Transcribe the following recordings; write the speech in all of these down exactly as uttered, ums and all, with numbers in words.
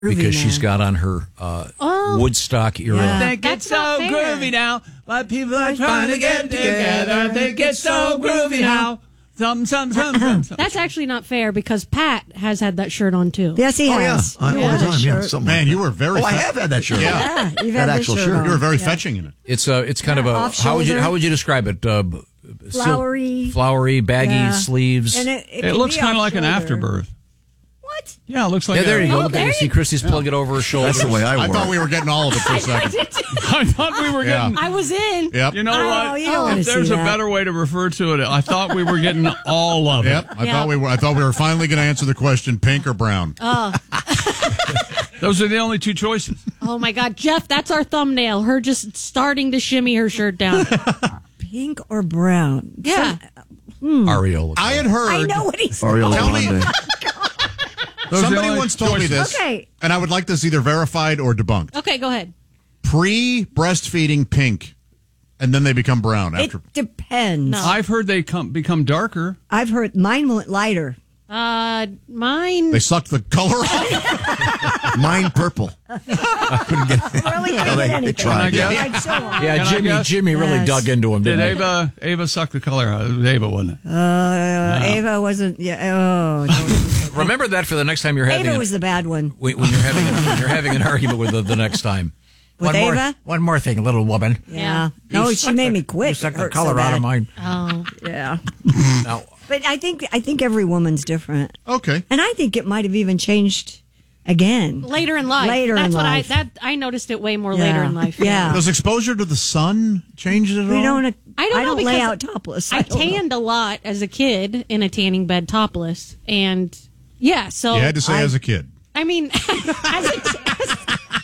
because she's got on her uh, oh. Woodstock era. Yeah. I think it's so groovy now. But people are trying to get together. I think it's so groovy now. Some, some, some, some, some. That's actually not fair because Pat has had that shirt on too. Yes, he oh, has. Yeah. Yeah. All the time, yeah. Something Man, like you were very. Oh, I have had that shirt. Yeah, yeah you've that had actual shirt. shirt. You were very yeah. fetching in it. It's a. It's kind yeah, of a. How would you How would you describe it? Uh, flowery, sil- flowery, baggy yeah. sleeves. And it it, it looks kind of like an shoulder. afterbirth. What? Yeah, it looks like. Yeah, there a, you go. Oh, Look, there you see Christy's plug it over her shoulder. That's the way I wore I thought it. we were getting all of it for a second. I thought we were getting. I was in. Yep. You know Oh, what? you don't wanna if there's see a that. better way to refer to it, I thought we were getting all of Yep. it. I Yeah. thought we were. I thought we were finally going to answer the question: pink or brown. Oh. Those are the only two choices. Oh my God, Jeff, that's our thumbnail. Her just starting to shimmy her shirt down. Pink or brown? Yeah. Hmm. Areola. I had heard. I know what he's Oreo Tell me- Grande. Those are the Somebody only once told me choices. this, Okay. and I would like this either verified or debunked. Okay, go ahead. Pre-breastfeeding pink, and then they become brown It after. depends. No. I've heard they come become darker. I've heard mine went lighter. Uh, mine. They sucked the color off. Mine purple. Couldn't get it. Really No, they, they tried. Can I Yeah. guess? I'd so want. Yeah, Can I Jimmy. guess? Jimmy really Yes. dug into him. Did Didn't he? Ava Ava suck the color out? It was Ava, wasn't it? Uh, Ava wasn't. Yeah. Oh. don't- Remember that for the next time you're having. Ava an- was the bad one. when, when you're having when you're having an argument with her the next time. With one more, Ava? one more thing, little woman. Yeah. Yeah. No, You she suck made the- me quit. You suck It the hurt color so out bad. of mine. Oh. Yeah. Now, But I think I think every woman's different, Okay. and I think it might have even changed again Later in life. Later That's in what life. I that I noticed it way more Yeah. later in life. Yeah. Does exposure to the sun change it at We all? don't. I don't know lay because out topless. I don't know. tanned a lot as a kid in a tanning bed topless, and yeah, so You had to say I- as a kid. I mean, as, a, as,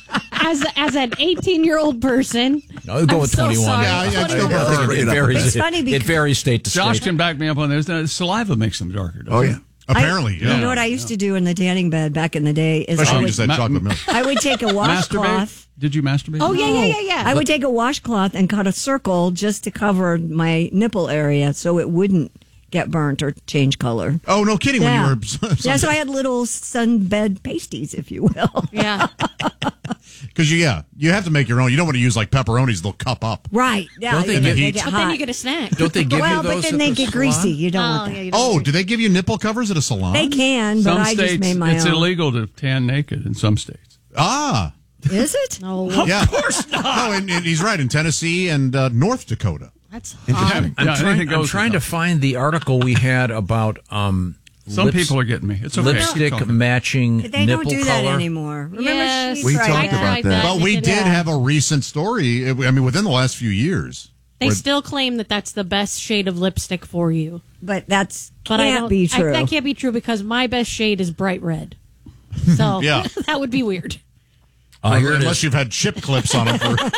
as as an eighteen-year-old person, no, go I'm with so twenty-one. sorry. Yeah, yeah, it's twenty-one. still It, hurt. it varies. It's funny it, because- it varies state to Josh state. can back me up on this. The saliva makes them darker. doesn't Oh, it? yeah. Apparently, I, yeah. You know what I used to do in the tanning bed back in the day is Especially I when you would, just had Ma- chocolate milk. I would take a Masturbate? washcloth. Did you masturbate? Oh yeah, yeah, yeah, yeah. I would take a washcloth and cut a circle just to cover my nipple area so it wouldn't get burnt or change color. Oh, no kidding. Yeah. When you were. Yeah, so I had little sunbed pasties, if you will. yeah. Because, you, yeah, you have to make your own. You don't want to use like pepperonis, they'll cup up. Right. Yeah. Don't they they, give- get But hot. then you get a snack. Don't they give well, you those? but then at they the get salon? greasy. You don't Oh, want that. yeah, you don't Oh, want do they give you nipple covers at a salon? They can, but Some I states just made my it's own. illegal to tan naked in some states. Ah, Is it? No, yeah. Of course not. No, and, and he's right. In Tennessee and uh, North Dakota. that's hot. Interesting. I'm Yeah, trying, anything I'm goes trying to with find the article we had about um, Some lips- people are getting me. It's okay. lipstick Keep talking. matching They nipple don't do color. that anymore. Remember, Yes, she We tried talked that. about that. But we did. did Yeah. have a recent story, I mean, within the last few years. They where- still claim that that's the best shade of lipstick for you. But that's But I can't don't, be I- true. that can't be true because my best shade is bright red. So Yeah. that would be weird. Uh, here it Unless is. you've had chip clips on them for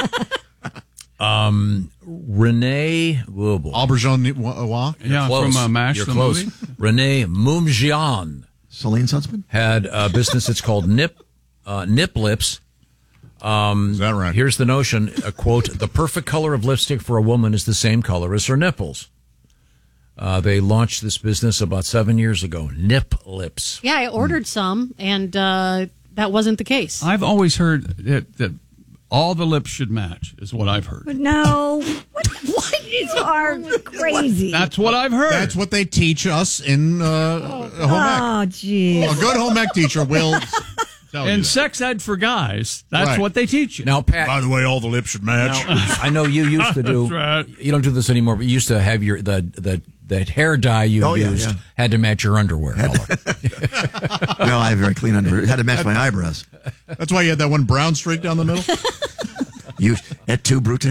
Renee Wobel. Aubergine Noir. Yeah, Close. from uh, MASH, You're the close. movie. Renee Mumjian Celine's husband? had a business that's called Nip uh, Nip Lips. Is that right? Here's the notion, a quote, the perfect color of lipstick for a woman is the same color as her nipples. Uh, they launched this business about seven years ago, Nip Lips. Yeah, I ordered some, and uh, that wasn't the case. I've always heard that, that all the lips should match, is what I've heard. But no, what, what is are crazy? That's what I've heard. That's what they teach us in uh, a home ec. Oh, geez. A good home ec teacher will tell you In that. sex ed for guys, that's Right. what they teach you. Now, Pat, By the way, all the lips should match. I know you used to do, That's right. you don't do this anymore, but you used to have your, the, the, that hair dye you Oh, yeah, used yeah. had to match your underwear color. No, I have very clean underwear. Had to match my eyebrows. That's why you had that one brown streak down the middle. You et tu, Brute?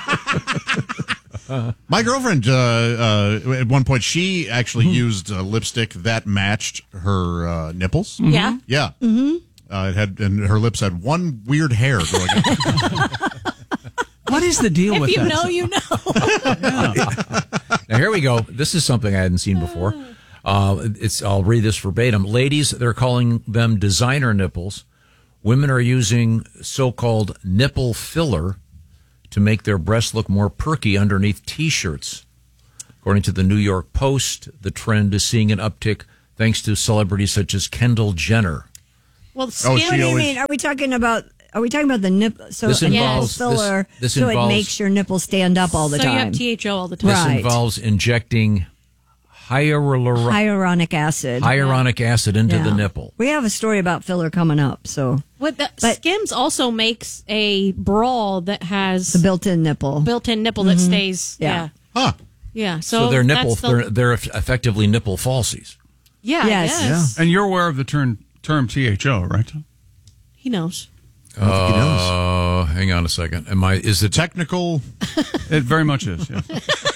My girlfriend, uh, uh, at one point, she actually used uh, lipstick that matched her uh, nipples. Yeah. Yeah. Mm-hmm. Uh, it had, and her lips had one weird hair growing up. What is the deal If with you that? know, you know. Now, here we go. This is something I hadn't seen before. Uh, it's I'll read this verbatim. Ladies, they're calling them designer nipples. Women are using so-called nipple filler to make their breasts look more perky underneath T-shirts. According to the New York Post, the trend is seeing an uptick thanks to celebrities such as Kendall Jenner. Well, Oh, skin. she What do you always- mean? Are we talking about? Are we talking about the nipple? So This a nipple involves- filler, this- this so involves- it makes your nipples stand up all the so time. you have T H O all the time. This Right. involves injecting hyaluronic, Hyaluronic acid. hyaluronic acid into Yeah. the nipple. We have a story about filler coming up. So What the, But- Skims also makes a bra that has the built-in nipple. built-in nipple that stays. Yeah. Yeah. Huh. Yeah. So, So they're nipple, that's the- they're, they're effectively nipple falsies. yeah. Yes. Yes. And you're aware of the term term T H O, right? He knows. I don't think he knows. Uh, hang on a second. Am I? Is it Technical. It very much is. Yes.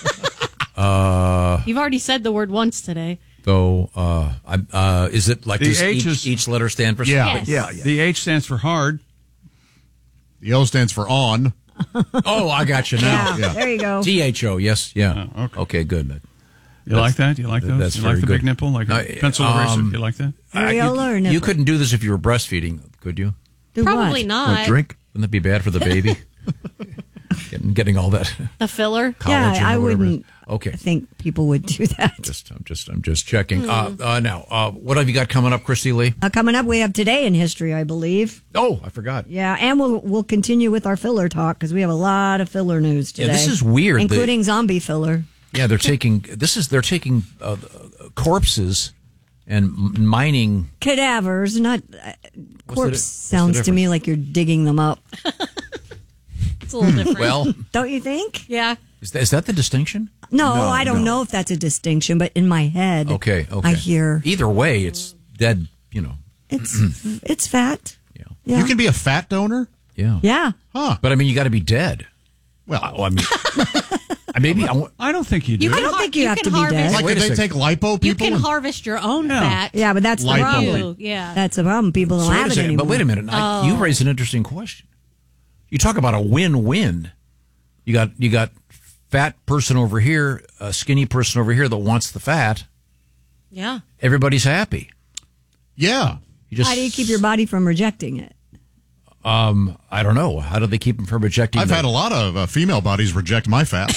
You've already said the word once today. though? Uh, I, uh, is it like The does H each, is- each letter stand for Yeah. something? Yes. Yeah, yeah. The H stands for hard. The O stands for on. Oh, I got you now. Yeah, there you go. T H O. Yes. Yeah. Oh, okay. Okay. Good. You like that? You like those? that's you like very the good. big nipple, like a I- pencil eraser? um, You like that? Areola or you, nipple? you couldn't do this if you were breastfeeding, could you? Do Probably what? not. Want a drink? Wouldn't that be bad for the baby? getting, getting all that The filler. collagen. Yeah, I or whatever it is. wouldn't. Okay. I think people would do that. Just, I'm just, I'm just checking. Uh, uh, now, uh, what have you got coming up, Christy Lee? Uh, coming up, we have Today in History, I believe. Oh, I forgot. Yeah, and we'll we'll continue with our filler talk because we have a lot of filler news today. Yeah, this is weird. The- including zombie filler. Yeah, they're taking this is they're taking uh, corpses and m- mining. Cadavers, not uh, the corpse. di- what's the Sounds to me like you're digging them up. It's a little different. Well, Don't you think? yeah. is that, is that the distinction? No, No, I don't no. know if that's a distinction, but in my head, Okay, okay. I hear Either way, it's dead. You know. it's it's fat. Yeah. Yeah, You can be a fat donor? Yeah. yeah. Huh. But I mean, you got to be dead. Well, Oh, I mean, I maybe. I, wa- I don't think you do. You I can don't har- think you have can to be harvest, dead. like, Wait did a they second. take lipo You people? can and- harvest your own Yeah. fat. Yeah, but that's the Lipo. problem. You, yeah. That's the problem. People don't so wait have a it second, anymore. but wait a minute. I, you raise an interesting question. You talk about a win-win. You got you got fat person over here, a skinny person over here that wants the fat. yeah. Everybody's happy. Yeah. You just How do you keep your body from rejecting it? Um, I don't know. How do they keep them from rejecting? I've the- had a lot of uh, female bodies reject my fat.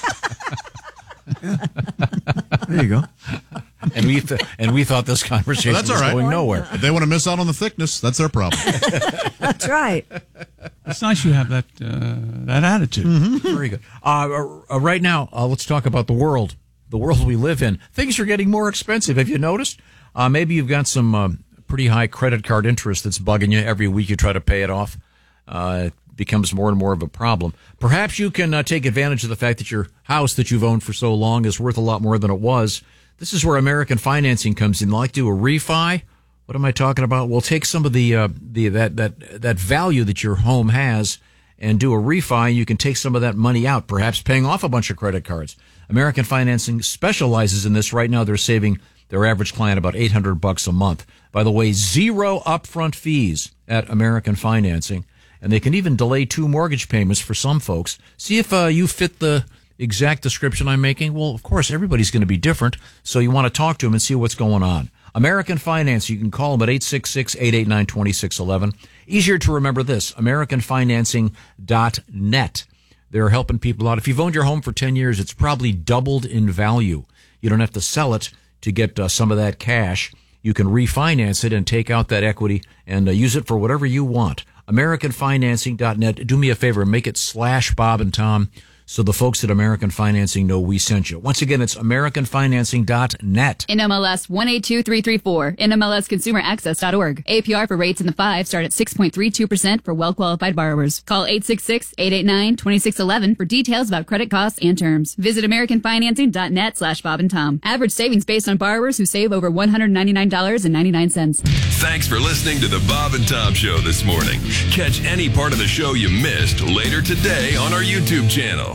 There you go. and we th- and we thought this conversation Well, that's was all right. going nowhere. If they want to miss out on the thickness, that's their problem. That's right. It's nice you have that uh, that attitude. Very good. Uh, uh, right now, uh, let's talk about the world. The world we live in. Things are getting more expensive. Have you noticed? Uh, maybe you've got some um, pretty high credit card interest that's bugging you every week. You try to pay it off. Uh, it becomes more and more of a problem. Perhaps you can uh, take advantage of the fact that your house that you've owned for so long is worth a lot more than it was. This is where American Financing comes in. They like to do a refi. What am I talking about? We'll take some of the uh, the that that that value that your home has and do a refi. You can take some of that money out, perhaps paying off a bunch of credit cards. American Financing specializes in this. Right now, they're saving their average client about eight hundred bucks a month. By the way, zero upfront fees at American Financing, and they can even delay two mortgage payments for some folks. See if uh, you fit the exact description I'm making. Well, of course, everybody's going to be different, so you want to talk to them and see what's going on. American Finance, you can call them at eight six six, eight eight nine, two six one one. Easier to remember this, american financing dot net. They're helping people out. If you've owned your home for ten years, it's probably doubled in value. You don't have to sell it to get uh, some of that cash. You can refinance it and take out that equity and uh, use it for whatever you want. american financing dot net. Do me a favor, make it slash Bob and Tom so the folks at American Financing know we sent you. Once again, it's american financing dot net. N M L S one eight two three three four, N M L S consumer access dot org. A P R for rates in the five start at six point three two percent for well-qualified borrowers. Call eight six six, eight eight nine, two six one one for details about credit costs and terms. Visit american financing dot net slash Bob and Tom. Average savings based on borrowers who save over one hundred ninety-nine dollars and ninety-nine cents. Thanks for listening to the Bob and Tom Show this morning. Catch any part of the show you missed later today on our YouTube channel.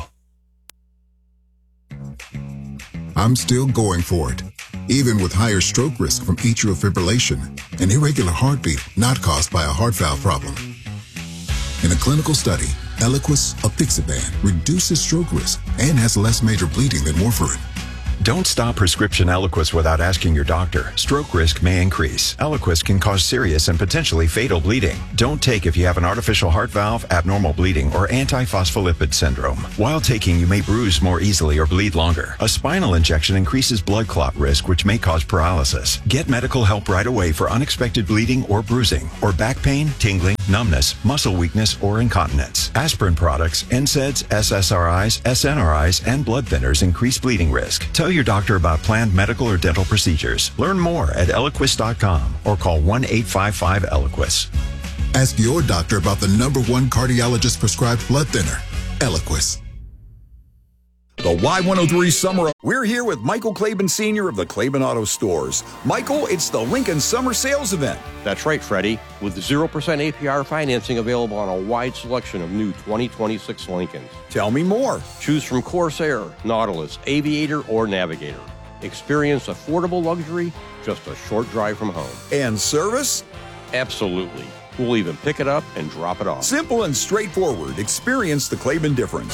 I'm still going for it, even with higher stroke risk from atrial fibrillation, an irregular heartbeat not caused by a heart valve problem. In a clinical study, Eliquis apixaban reduces stroke risk and has less major bleeding than warfarin. Don't stop prescription Eliquis without asking your doctor. Stroke risk may increase. Eliquis can cause serious and potentially fatal bleeding. Don't take if you have an artificial heart valve, abnormal bleeding, or antiphospholipid syndrome. While taking, you may bruise more easily or bleed longer. A spinal injection increases blood clot risk, which may cause paralysis. Get medical help right away for unexpected bleeding or bruising, or back pain, tingling, numbness, muscle weakness, or incontinence. Aspirin products, N SAIDs, S S R Is, S N R Is, and blood thinners increase bleeding risk. Tell your doctor about planned medical or dental procedures. Learn more at Eliquis dot com or call one eight five five Eliquis. Ask your doctor about the number one cardiologist prescribed blood thinner, Eliquis. The Y one oh three Summer. We're here with Michael Claiborne Senior of the Claiborne Auto Stores. Michael, it's the Lincoln Summer Sales Event. That's right, Freddie. With zero percent A P R financing available on a wide selection of new twenty twenty-six Lincolns. Tell me more. Choose from Corsair, Nautilus, Aviator, or Navigator. Experience affordable luxury just a short drive from home. And service? Absolutely. We'll even pick it up and drop it off. Simple and straightforward. Experience the Claiborne difference.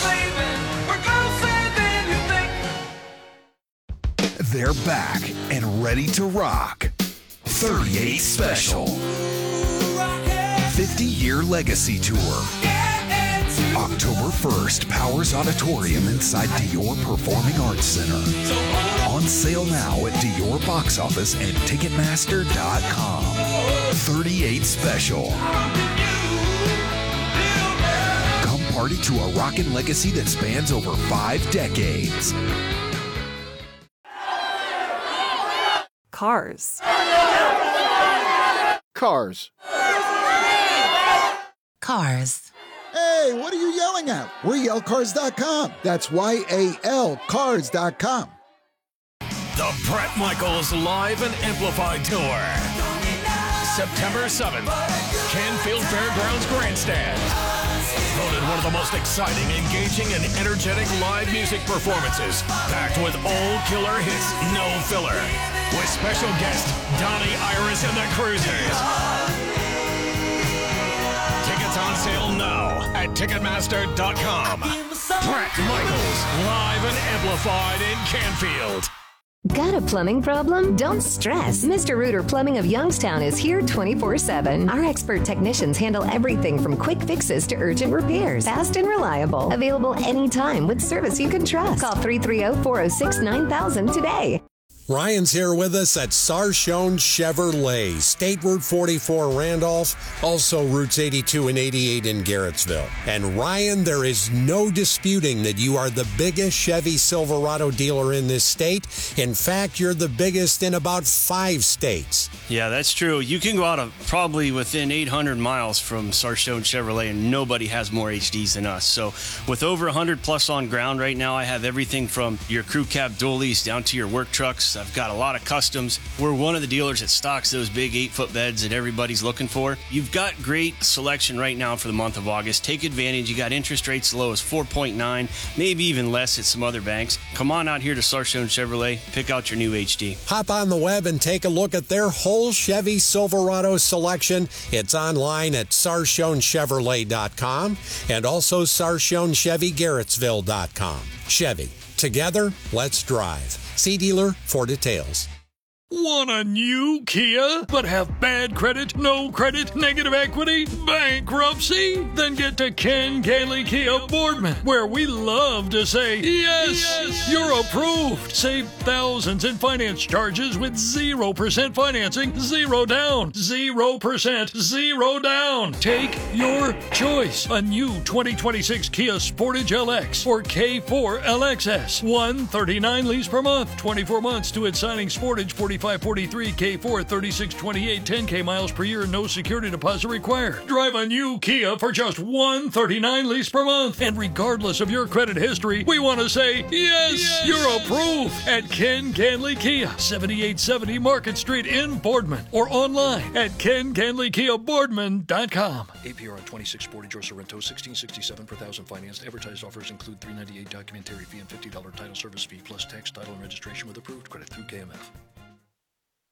They're back and ready to rock. thirty-eight Special. fifty-year Legacy Tour. October first, Powers Auditorium inside Dior Performing Arts Center. On sale now at Dior Box Office and Ticketmaster dot com. thirty-eight Special. Come party to a rockin' legacy that spans over five decades. Cars. Cars. Cars. Hey, what are you yelling at? We're Yale Cars dot com. That's Y A L Cars dot com. The Bret Michaels Live and Amplified Tour. September seventh, Canfield Fairgrounds Grandstand. Voted one of the most exciting, engaging, and energetic live music performances. Packed with all killer hits, no filler. With special guest Donnie Iris and the Cruisers. Tickets on sale now at Ticketmaster dot com. Bret Michaels, live and amplified in Canfield. Got a plumbing problem? Don't stress. Mister Rooter Plumbing of Youngstown is here twenty-four seven. Our expert technicians handle everything from quick fixes to urgent repairs. Fast and reliable. Available anytime with service you can trust. Call three three zero, four zero six, nine thousand today. Ryan's here with us at Sarshone Chevrolet, State Route forty-four Randolph, also routes eighty-two and eighty-eight in Garrettsville. And Ryan, there is no disputing that you are the biggest Chevy Silverado dealer in this state. In fact, you're the biggest in about five states. Yeah, that's true. You can go out of probably within eight hundred miles from Sarshone Chevrolet, and nobody has more H Ds than us. So with over one hundred plus on ground right now, I have everything from your crew cab dualies down to your work trucks. I've got a lot of customs. We're one of the dealers that stocks those big eight-foot beds that everybody's looking for. You've got great selection right now for the month of August. Take advantage. You got interest rates as low as four point nine, maybe even less at some other banks. Come on out here to Sarshone Chevrolet. Pick out your new H D. Hop on the web and take a look at their whole Chevy Silverado selection. It's online at Sarshone Chevrolet dot com and also Sarshone Chevy Garrettsville dot com. Chevy. Together, let's drive. See dealer for details. Want a new Kia, but have bad credit, no credit, negative equity, bankruptcy? Then get to Ken Gailey Kia Boardman, where we love to say, yes, yes, you're approved. Save thousands in finance charges with zero percent financing, zero down, zero percent, zero down. Take your choice. A new twenty twenty-six Kia Sportage L X or K four L X S. one thirty-nine lease per month, twenty-four months to its signing. Sportage forty-five forty-three, K four thirty-six twenty-eight, ten K miles per year, no security deposit required. Drive a new Kia for just one thirty-nine lease per month. And regardless of your credit history, we want to say, yes, yes, you're approved at Ken Ganley Kia, seventy-eight seventy Market Street in Boardman, or online at Ken Ganley Kia Boardman dot com. A P R on twenty-six Sportage or Sorrento, sixteen sixty-seven per thousand financed. Advertised offers include three ninety-eight documentary fee and fifty dollars title service fee plus tax, title, and registration with approved credit through K M F.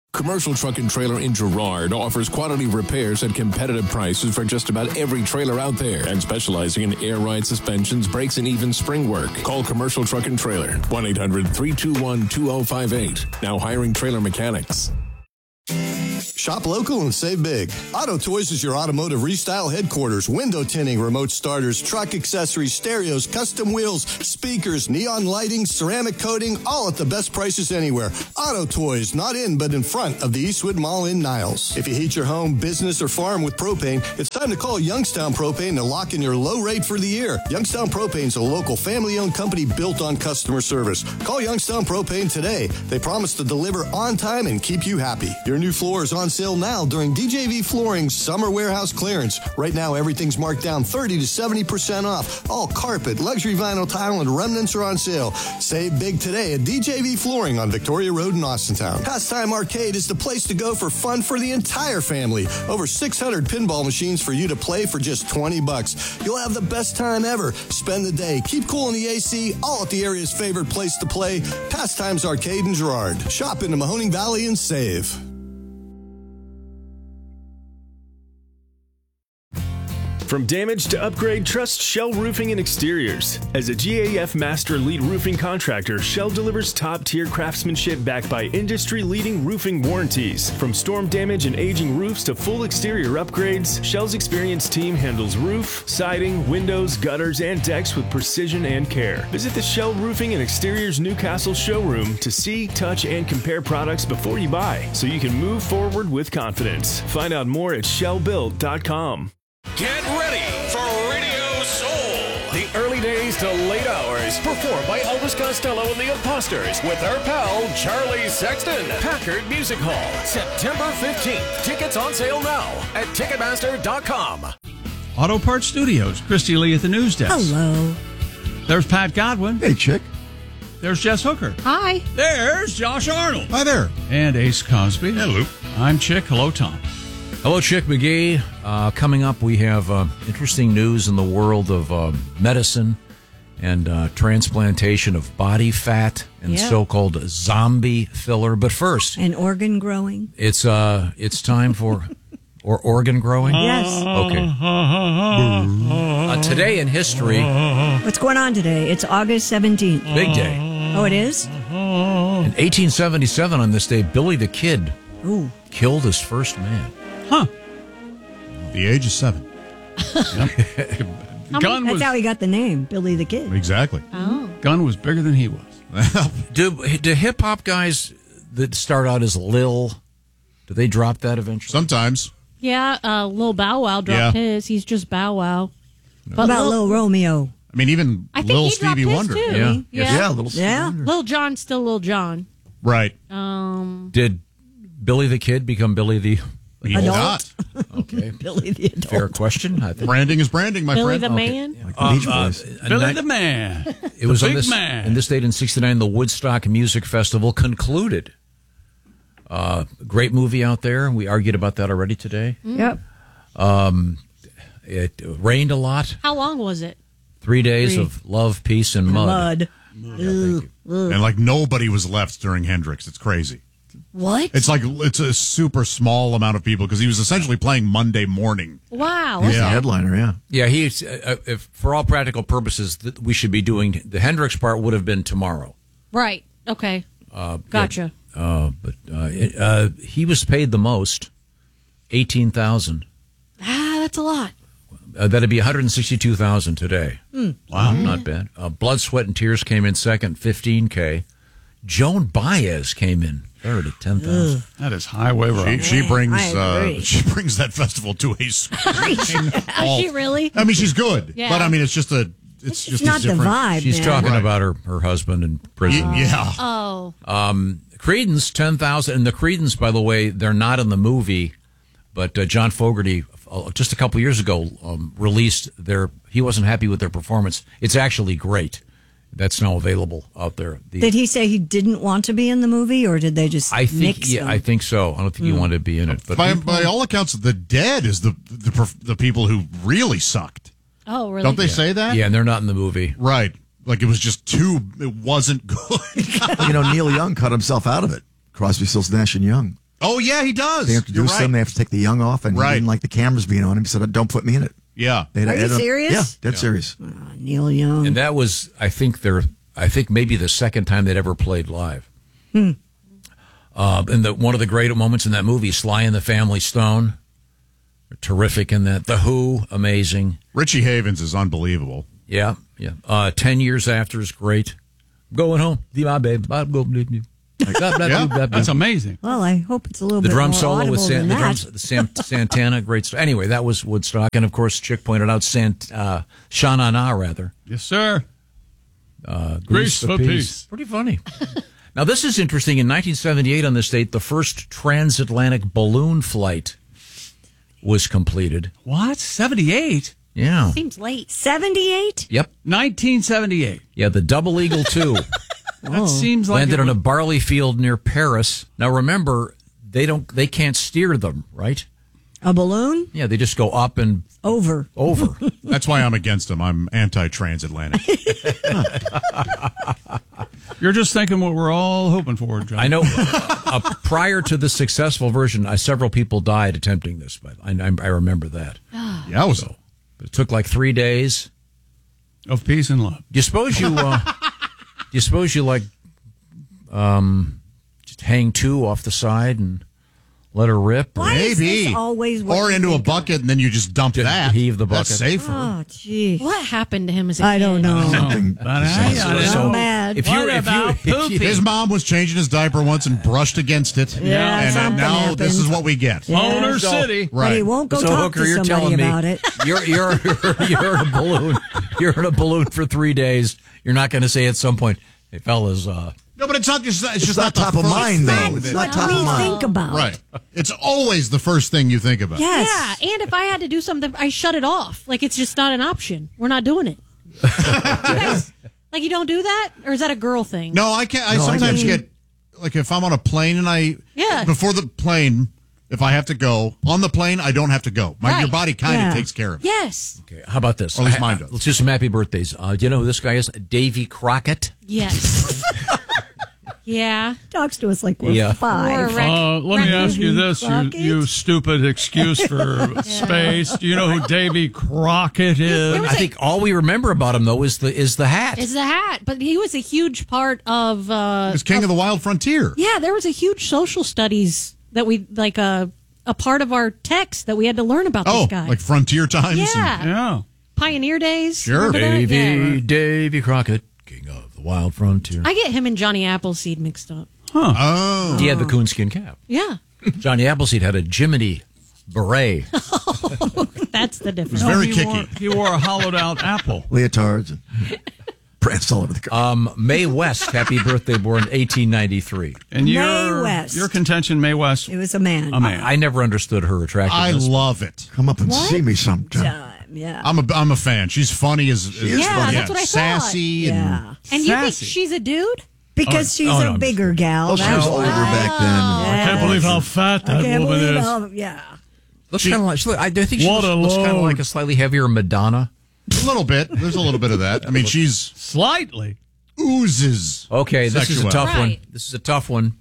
Commercial Truck and Trailer in Girard offers quality repairs at competitive prices for just about every trailer out there and specializing in air ride suspensions, brakes, and even spring work. Call Commercial Truck and Trailer, one eight hundred three two one two oh five eight. Now hiring trailer mechanics. Shop local and save big. Auto Toys is your automotive restyle headquarters. Window tinting, remote starters, truck accessories, stereos, custom wheels, speakers, neon lighting, ceramic coating, all at the best prices anywhere. Auto Toys, not in, but in front of the Eastwood Mall in Niles. If you heat your home, business, or farm with propane, it's time to call Youngstown Propane to lock in your low rate for the year. Youngstown Propane's a local family-owned company built on customer service. Call Youngstown Propane today. They promise to deliver on time and keep you happy. Your new floor is on sale now during D J V Flooring's summer warehouse clearance. Right now, everything's marked down thirty to seventy percent off. All carpet, luxury vinyl tile, and remnants are on sale. Save big today at D J V Flooring on Victoria Road in Austintown. Pastime Arcade is the place to go for fun for the entire family. Over six hundred pinball machines for you to play for just twenty bucks. You'll have the best time ever. Spend the day, keep cool in the A C, all at the area's favorite place to play, Pastimes Arcade in Girard. Shop in the Mahoning Valley and save. From damage to upgrade, trust Shell Roofing and Exteriors. As a G A F Master Elite Roofing Contractor, Shell delivers top-tier craftsmanship backed by industry-leading roofing warranties. From storm damage and aging roofs to full exterior upgrades, Shell's experienced team handles roof, siding, windows, gutters, and decks with precision and care. Visit the Shell Roofing and Exteriors Newcastle showroom to see, touch, and compare products before you buy, so you can move forward with confidence. Find out more at shell built dot com. Get ready for Radio Soul. The early days to late hours, performed by Elvis Costello and the Imposters with our pal Charlie Sexton. Packard Music Hall, September fifteenth. Tickets on sale now at Ticketmaster dot com. Auto Parts Studios, Christy Lee at the news desk. Hello. There's Pat Godwin. Hey, chick. There's Jess Hooker. Hi. There's Josh Arnold. Hi there. And Ace Cosby. Hello. I'm Chick. Hello, Tom. Hello, Chick McGee. Uh, coming up, we have uh, interesting news in the world of uh, medicine and uh, transplantation of body fat and Yeah. so-called zombie filler. But first, And organ growing. it's uh, it's time for or organ growing. Yes. Okay. Uh, today in history, What's going on today? It's August seventeenth. big day. Oh, it is? In eighteen seventy-seven, on this day, Billy the Kid Ooh. killed his first man. Huh. The age of seven. Gun That's was how he got the name, Billy the Kid. Exactly. Oh. Gun was bigger than he was. Do do hip hop guys that start out as Lil, do they drop that eventually? Sometimes. Yeah, uh, Lil Bow Wow dropped Yeah. his. He's just Bow Wow. What about Lil Romeo? I mean, even I think Lil he Stevie dropped Wonder. his too. Yeah. Yeah. Yeah, a little Yeah. Lil John's still Lil John. Right. Um, Did Billy the Kid become Billy the He did not. Okay. Billy the adult. Fair question. I think. Branding is branding, my Billy friend. the Okay. Man. Like the Beach Uh, Boys. uh, Billy ni- the Man. It was the on big this man. in this date in sixty-nine. The Woodstock Music Festival concluded. Uh, great movie out there. We argued about that already today. Yep. Um, it rained a lot. How long was it? Three days Three. of love, peace, and mud. Mud. Ugh. Ugh. And like nobody was left during Hendrix. It's crazy. What? It's like it's a super small amount of people because he was essentially playing Monday morning. Wow. He's the Yeah. headliner, yeah. Yeah, he's uh, if, for all practical purposes, that we should be doing the Hendrix part would have been tomorrow. Right. Okay. Uh, Gotcha. Uh, but uh, it, uh, he was paid the most, eighteen thousand. Ah, that's a lot. Uh, that'd be one hundred sixty-two thousand today. Mm. Wow, not bad. Uh, Blood, Sweat, and Tears came in second, fifteen K. Joan Baez came in third at ten thousand. That is highway robbery. She, she brings I uh, agree. she brings that festival to a screeching Oh, halt. she really? I mean, she's good, Yeah. but I mean, it's just a it's, just not a the different. vibe. She's man. talking Right. about her, her husband in prison. Y- yeah. Oh. Um, Creedence, ten thousand. And the Creedence, by the way, they're not in the movie, but uh, John Fogerty, uh, just a couple years ago, um, released their, he wasn't happy with their performance. It's actually great. That's now available out there. The, Did he say he didn't want to be in the movie, or did they just I think, nix yeah, him? I think so. I don't think he wanted to be in it. But By, people- by all accounts, the Dead is the the, perf- the people who really sucked. Oh, really? Don't they say that? yeah, and they're not in the movie. Right. Like it was just too. It wasn't good. You know, Neil Young cut himself out of it. Crosby, Stills, Nash and Young. Oh, yeah, he does. They have to do You're something. right. They have to take the young off, and Right. he didn't like the cameras being on him. He said, "Don't put me in it." Yeah. They had Are to you edit him. serious? Yeah, dead Yeah. serious. Oh, Neil Young. And that was, I think, their, I think maybe the second time they'd ever played live. Hmm. Uh, and the, one of the great moments in that movie, Sly and the Family Stone, terrific in that. The Who, amazing. Richie Havens is unbelievable. Yeah, yeah. Uh, Ten Years After is great. Going home, my babe. Yeah, that's amazing. Well, I hope it's a little The bit drum more solo audible with San, than the that. drums, the Sam, Santana, great stuff. Anyway, that was Woodstock, and of course, Chick pointed out Sant, uh, Sha Na Na, rather. Yes, sir. Uh, Grease for peace. Pretty funny. Now, this is interesting. In nineteen seventy-eight, on this date, the first transatlantic balloon flight was completed. What? seventy-eight? Yeah. Seems late. seventy-eight? Yep. nineteen seventy-eight. Yeah, the Double Eagle two. That seems like landed it on a would- barley field near Paris. Now, remember, they don't, they can't steer them, right? A balloon? Yeah, they just go up and Over. over. That's why I'm against him. I'm anti-transatlantic. You're just thinking what we're all hoping for, John. I know. Uh, prior to the successful version, uh, several people died attempting this, but I, I, I remember that. Yeah, I was. So, but it took like three days of peace and love. Do you suppose you? Uh, do you suppose you like um, just hang two off the side and let her rip? Why is Maybe. this always what Or you into a think bucket and then you just dump that. Heave the bucket. That's safer. Oh, gee. What happened to him as a I kid? don't know. Something. But I, I, So, I'm mad. If you, What if about you, poopy? His mom was changing his diaper once and brushed against it. Yeah, and uh, something now happened. this is what we get. Yeah. Owner So- City. But he Right. won't go so talk Hooker, to you're somebody telling me about it. you're you're you're in a balloon. You're in a balloon for three days. You're not going to say at some point, "Hey, fellas, uh, No, but it's not just it's, It's just not the top of first mind, though. thing It's that- not What top do of we mind. think about? Right. It's always the first thing you think about. Yes. Yeah, and if I had to do something, I shut it off. Like it's just not an option. We're not doing it. You guys, like you don't do that, or is that a girl thing? No, I can't. I No, I sometimes mean- get like if I'm on a plane and I Yeah. before the plane, if I have to go on the plane, I don't have to go. My your Right. body kind of Yeah. takes care of it. Yes. okay, how about this? Or at least I- mine I- does. Let's do some happy birthdays. Uh, do you know who this guy is? Davy Crockett. Yes. Yeah. Talks to us like we're Yeah. Or five. Rec- Uh, let me Rec- ask you this, you, Crockett? you stupid excuse for space. Do you know who Davy Crockett is? I think all we remember about him though is the is the hat. Is the hat, but he was a huge part of. Uh, He was king of the wild frontier. yeah, there was a huge social studies that we like a a part of our text that we had to learn about Oh, this guy. like frontier times. and- yeah. Yeah. Pioneer days. Sure. Remember that? Davy Yeah. Davy Crockett, king of the wild frontier. I get him and Johnny Appleseed mixed up. Oh. He had the coonskin cap. Yeah, Johnny Appleseed had a Jiminy beret. that's the difference. It was very he kicky. Wore, he wore a hollowed out apple. Leotards and pranced all over the car. Um, Mae West, happy birthday, born eighteen ninety-three. And Mae your, West. your contention, Mae West, It was a man. a man. I never understood her I attractiveness. love it. Come up and What? see me sometime. Time, yeah. I'm a I'm a fan. She's funny as, as is Yeah, funny. that's what I thought. sassy and yeah. And you think Sassy. she's a dude? Because Oh, she's oh, a no, bigger gal. Oh, she was That's older why. back then. I can't believe how fat I that can't woman believe is. how, yeah. Looks kind of like, she look- I think she What looks, a looks kind of load. like a slightly heavier Madonna. a little bit. There's a little bit of that. I mean, she's Slightly. oozes. Okay, this is a sexuality. tough one. Right. This is a tough one.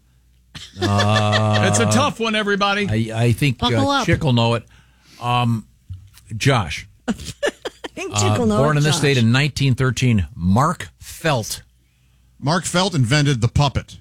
Uh, It's a tough one, everybody. I, I think Buckle uh, up. Chick will know it. Um, Josh, I think uh, Chick will know born it, in this Josh. state in nineteen thirteen, Mark Felt. Mark Felt invented the puppet.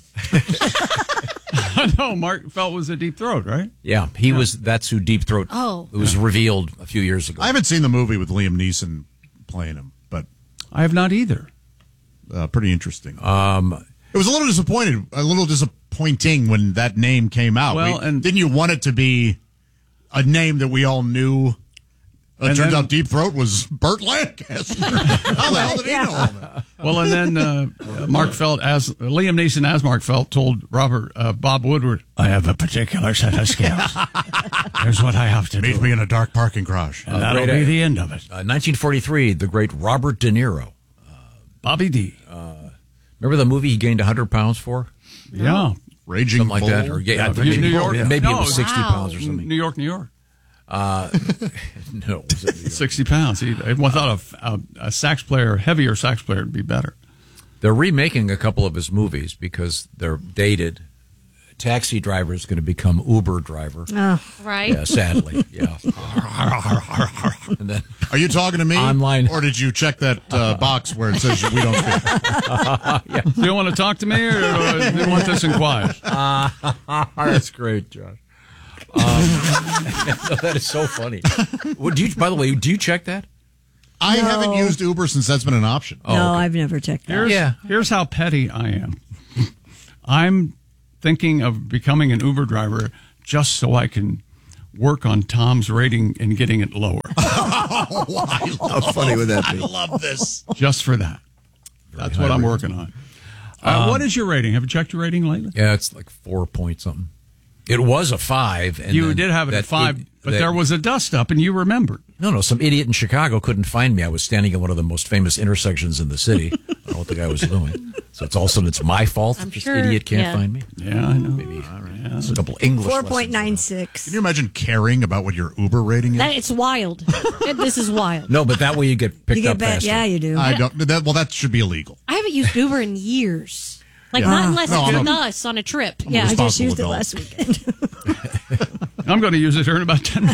No, Mark Felt was a deep throat, right? Yeah, he was. That's who Deep Throat. Oh. It was revealed a few years ago. I haven't seen the movie with Liam Neeson playing him, but I have not either. uh, pretty interesting. Um, It was a little disappointed, a little disappointing when that name came out. Well, We- and- didn't you want it to be a name that we all knew? It And turns then- out Deep Throat was Burt Lancaster. How the hell did he know all that? Well, and then uh, Mark Felt, as Liam Neeson as Mark Felt, told Robert uh, Bob Woodward, "I have a particular set of skills. Here's what I have to Meet do. me in a dark parking garage. And that'll great, be uh, the end of it." uh, nineteen forty-three, the great Robert De Niro. Bobby D. Remember the movie he gained one hundred pounds for? Yeah. Raging Something like that. Bull. Or, yeah, I New think maybe, York. maybe it No, was sixty wow. pounds or something. New York, New York. Uh, no, was it New York? sixty pounds. He, I thought a, a, a sax player, heavier sax player, would be better. They're remaking a couple of his movies because they're dated. taxi driver is going to become Uber driver. Oh. Right. Yeah, sadly. Yeah. And then Are you talking to me? Online. Or did you check that uh, box where it says we don't care? Yeah. Do you want to talk to me, or do you want this in quiet? Uh, that's great, Josh. Um, that is so funny. Well, do you, by the way, do you check that? I No. haven't used Uber since that's been an option. Oh, no, okay. I've never checked that. Here's, Yeah. here's how petty I am. I'm thinking of becoming an Uber driver just so I can work on Tom's rating and getting it lower. Oh, I love, How funny would that I be? love this. Just for that. That's what I'm working on. Uh, Um, what is your rating? Have you checked your rating lately? Yeah, it's like four point something. It was a five. And You then did have it that at five, it- but that- there was a dust up, and you remembered. No, no, some idiot in Chicago couldn't find me. I was standing at one of the most famous intersections in the city. I don't know what the guy was doing. So it's all of a sudden it's my fault. I'm this sure, idiot can't yeah. find me. Yeah, I know. Maybe yeah, a couple English Four lessons. point nine six. Can you imagine caring about what your Uber rating is? That, it's wild. It- this is wild. No, but that way you get picked You get up bet. faster. Yeah, you do. I don't. That, well, that should be illegal. I haven't used Uber in years. Like, Yeah. not unless No, it's I'm with a- us on a trip. I'm a yeah. I just responsible used adult. it last weekend. I'm going to use it here in about ten minutes.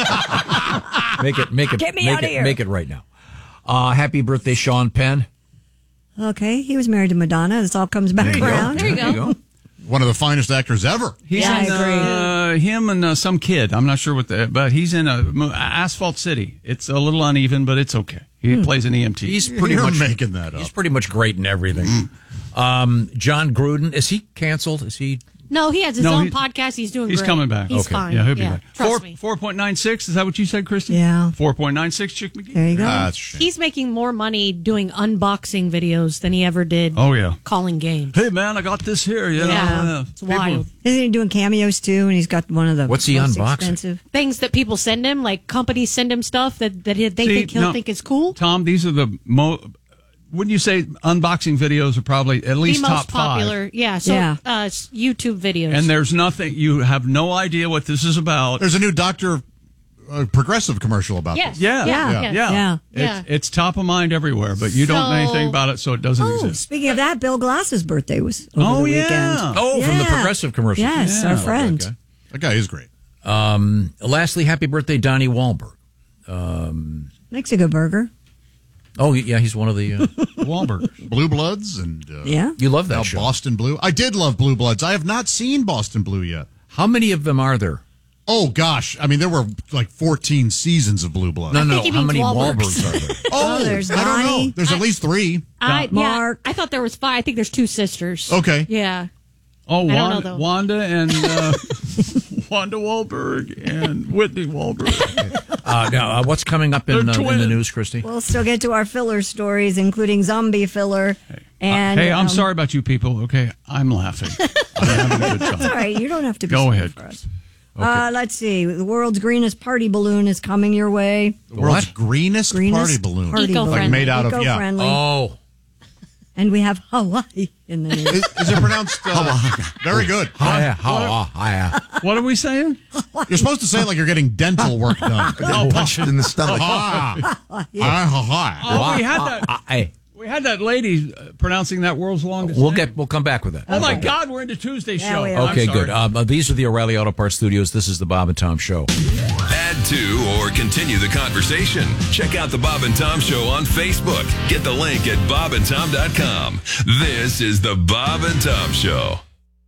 Make it, make it, Get me make outta it, here. make it right now. Uh, happy birthday, Sean Penn. Okay, he was married to Madonna. This all comes back There you go. around. There you go. One of the finest actors ever. He's Yeah, in, I agree. Uh, him and uh, some kid. I'm not sure what the, but he's in a mo- Asphalt City. It's a little uneven, but it's okay. He plays an E M T. He's pretty You're much making that up. He's pretty much great in everything. Um, John Gruden, is he canceled? Is he? No, he has his No, own he- podcast. He's doing He's great. coming back. He's Okay. fine. Yeah, he'll be back. Trust Four, me. four point nine six. Is that what you said, Kristen? Yeah. Four point nine six. Chick McGee. There you go. That's a shame. He's making more money doing unboxing videos than he ever did Oh yeah. calling games. Hey man, I got this here. You know, Yeah, uh, it's wild. Isn't he doing cameos too? And he's got one of the What's he most unboxing? expensive. Things that people send him, like companies send him stuff that, that they See, think he'll no. think is cool. Tom, these are the mo. Wouldn't you say unboxing videos are probably at least the most top five? popular. Yeah. So Yeah. Uh, s- YouTube videos. And there's nothing. You have no idea what this is about. There's a new Doctor uh, Progressive commercial about Yes. this. Yeah, Yeah, yeah, yeah. yeah. Yeah. Yeah. It's, it's top of mind everywhere, but you don't know So- anything about it, so it doesn't Oh, exist. speaking of that, Bill Glass's birthday was over Oh, the yeah. weekend. Oh, from the Yeah. Progressive commercial. Yes, Yeah. our Love that friend. guy. That guy is great. Um, lastly, happy birthday, Donnie Wahlberg. Um, Makes a good burger. oh, yeah, he's one of the. Uh, Wahlberg. Blue Bloods and uh, Yeah. you love that now show. Boston Blue. I did love Blue Bloods. I have not seen Boston Blue yet. How many of them are there? Oh gosh, I mean there were like fourteen seasons of Blue Bloods. No, no, think he no. How means many Wahlbergs. Wahlbergs are there? Oh, Oh, there's I don't know. Donnie. There's at least three. I, Mark. Yeah, I thought there was five. I think there's two sisters. Okay. Yeah. Oh, I don't know, Wanda, though. Wanda and uh, Wanda Wahlberg and Whitney Wahlberg. Uh, now, uh, what's coming up in, They're uh, in the twins. news, Christy? We'll still get to our filler stories, including zombie filler. And hey, I'm um, sorry about you people. Okay, I'm laughing. I'm having a good That's time. all right. You don't have to be Go sorry ahead. for us. Uh, let's see. The world's greenest party balloon is coming your way. The world's greenest, Greenest party balloon. party balloon. Like made out of yeah. Eco-friendly. Oh, And we have Hawaii in the news. Is, is it pronounced? Uh, very good. hiya, hiya, hiya. What are we saying? You're supposed to say it like you're getting dental work done. Oh, punched in the stomach. Ha ha ha. Oh, we had that. Uh, hey, We had that lady uh, pronouncing that world's longest. we'll name. get. We'll come back with that. Oh my God, we're into Tuesday Yeah, show. we are. I'm Okay, sorry. good. Um, uh, these are the O'Reilly Auto Parts Studios. This is the Bob and Tom Show. Add to or continue the conversation. Check out the Bob and Tom Show on Facebook. Get the link at bob and tom dot com. This is the Bob and Tom Show.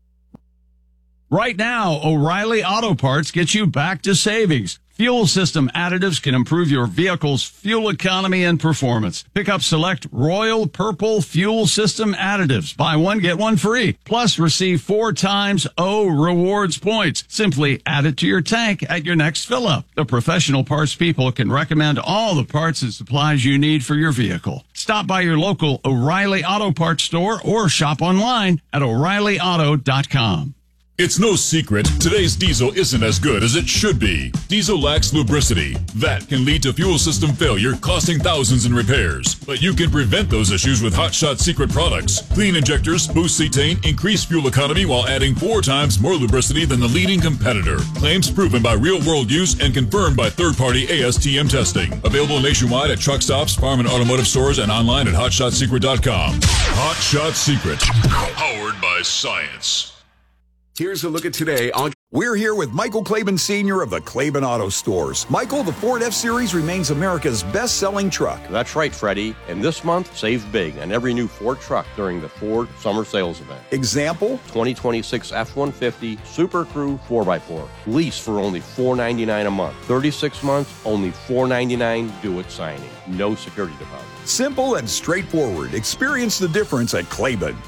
Right now, O'Reilly Auto Parts gets you back to savings. Fuel system additives can improve your vehicle's fuel economy and performance. Pick up select Royal Purple Fuel System additives. Buy one, get one free. Plus, receive four times O rewards points. Simply add it to your tank at your next fill-up. The professional parts people can recommend all the parts and supplies you need for your vehicle. Stop by your local O'Reilly Auto Parts store or shop online at o'reilly auto dot com. It's no secret, today's diesel isn't as good as it should be. Diesel lacks lubricity. That can lead to fuel system failure, costing thousands in repairs. But you can prevent those issues with Hot Shot Secret products. Clean injectors, boost cetane, increase fuel economy while adding four times more lubricity than the leading competitor. Claims proven by real-world use and confirmed by third-party A S T M testing. Available nationwide at truck stops, farm and automotive stores, and online at hot shot secret dot com. Hot Shot Secret. Powered by science. Here's a look at today on... We're here with Michael Claiborne Senior of the Claiborne Auto Stores. Michael, the Ford F-Series remains America's best-selling truck. That's right, Freddie. And this month, save big on every new Ford truck during the Ford Summer Sales Event. Example? twenty twenty-six F one fifty Super Crew four by four. Lease for only four hundred ninety-nine dollars a month. thirty-six months, only four hundred ninety-nine dollars due at signing. No security deposit. Simple and straightforward. Experience the difference at Claiborne.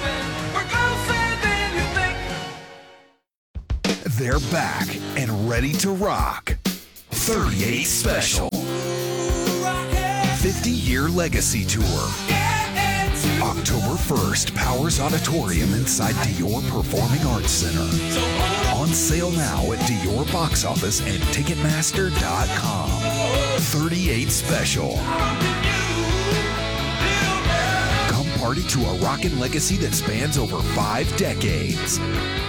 They're back and ready to rock. thirty-eight Special. fifty-year Legacy Tour. October first, Powers Auditorium inside Dior Performing Arts Center. On sale now at Dior Box Office and Ticketmaster dot com. thirty-eight Special. Come party to a rockin' legacy that spans over five decades.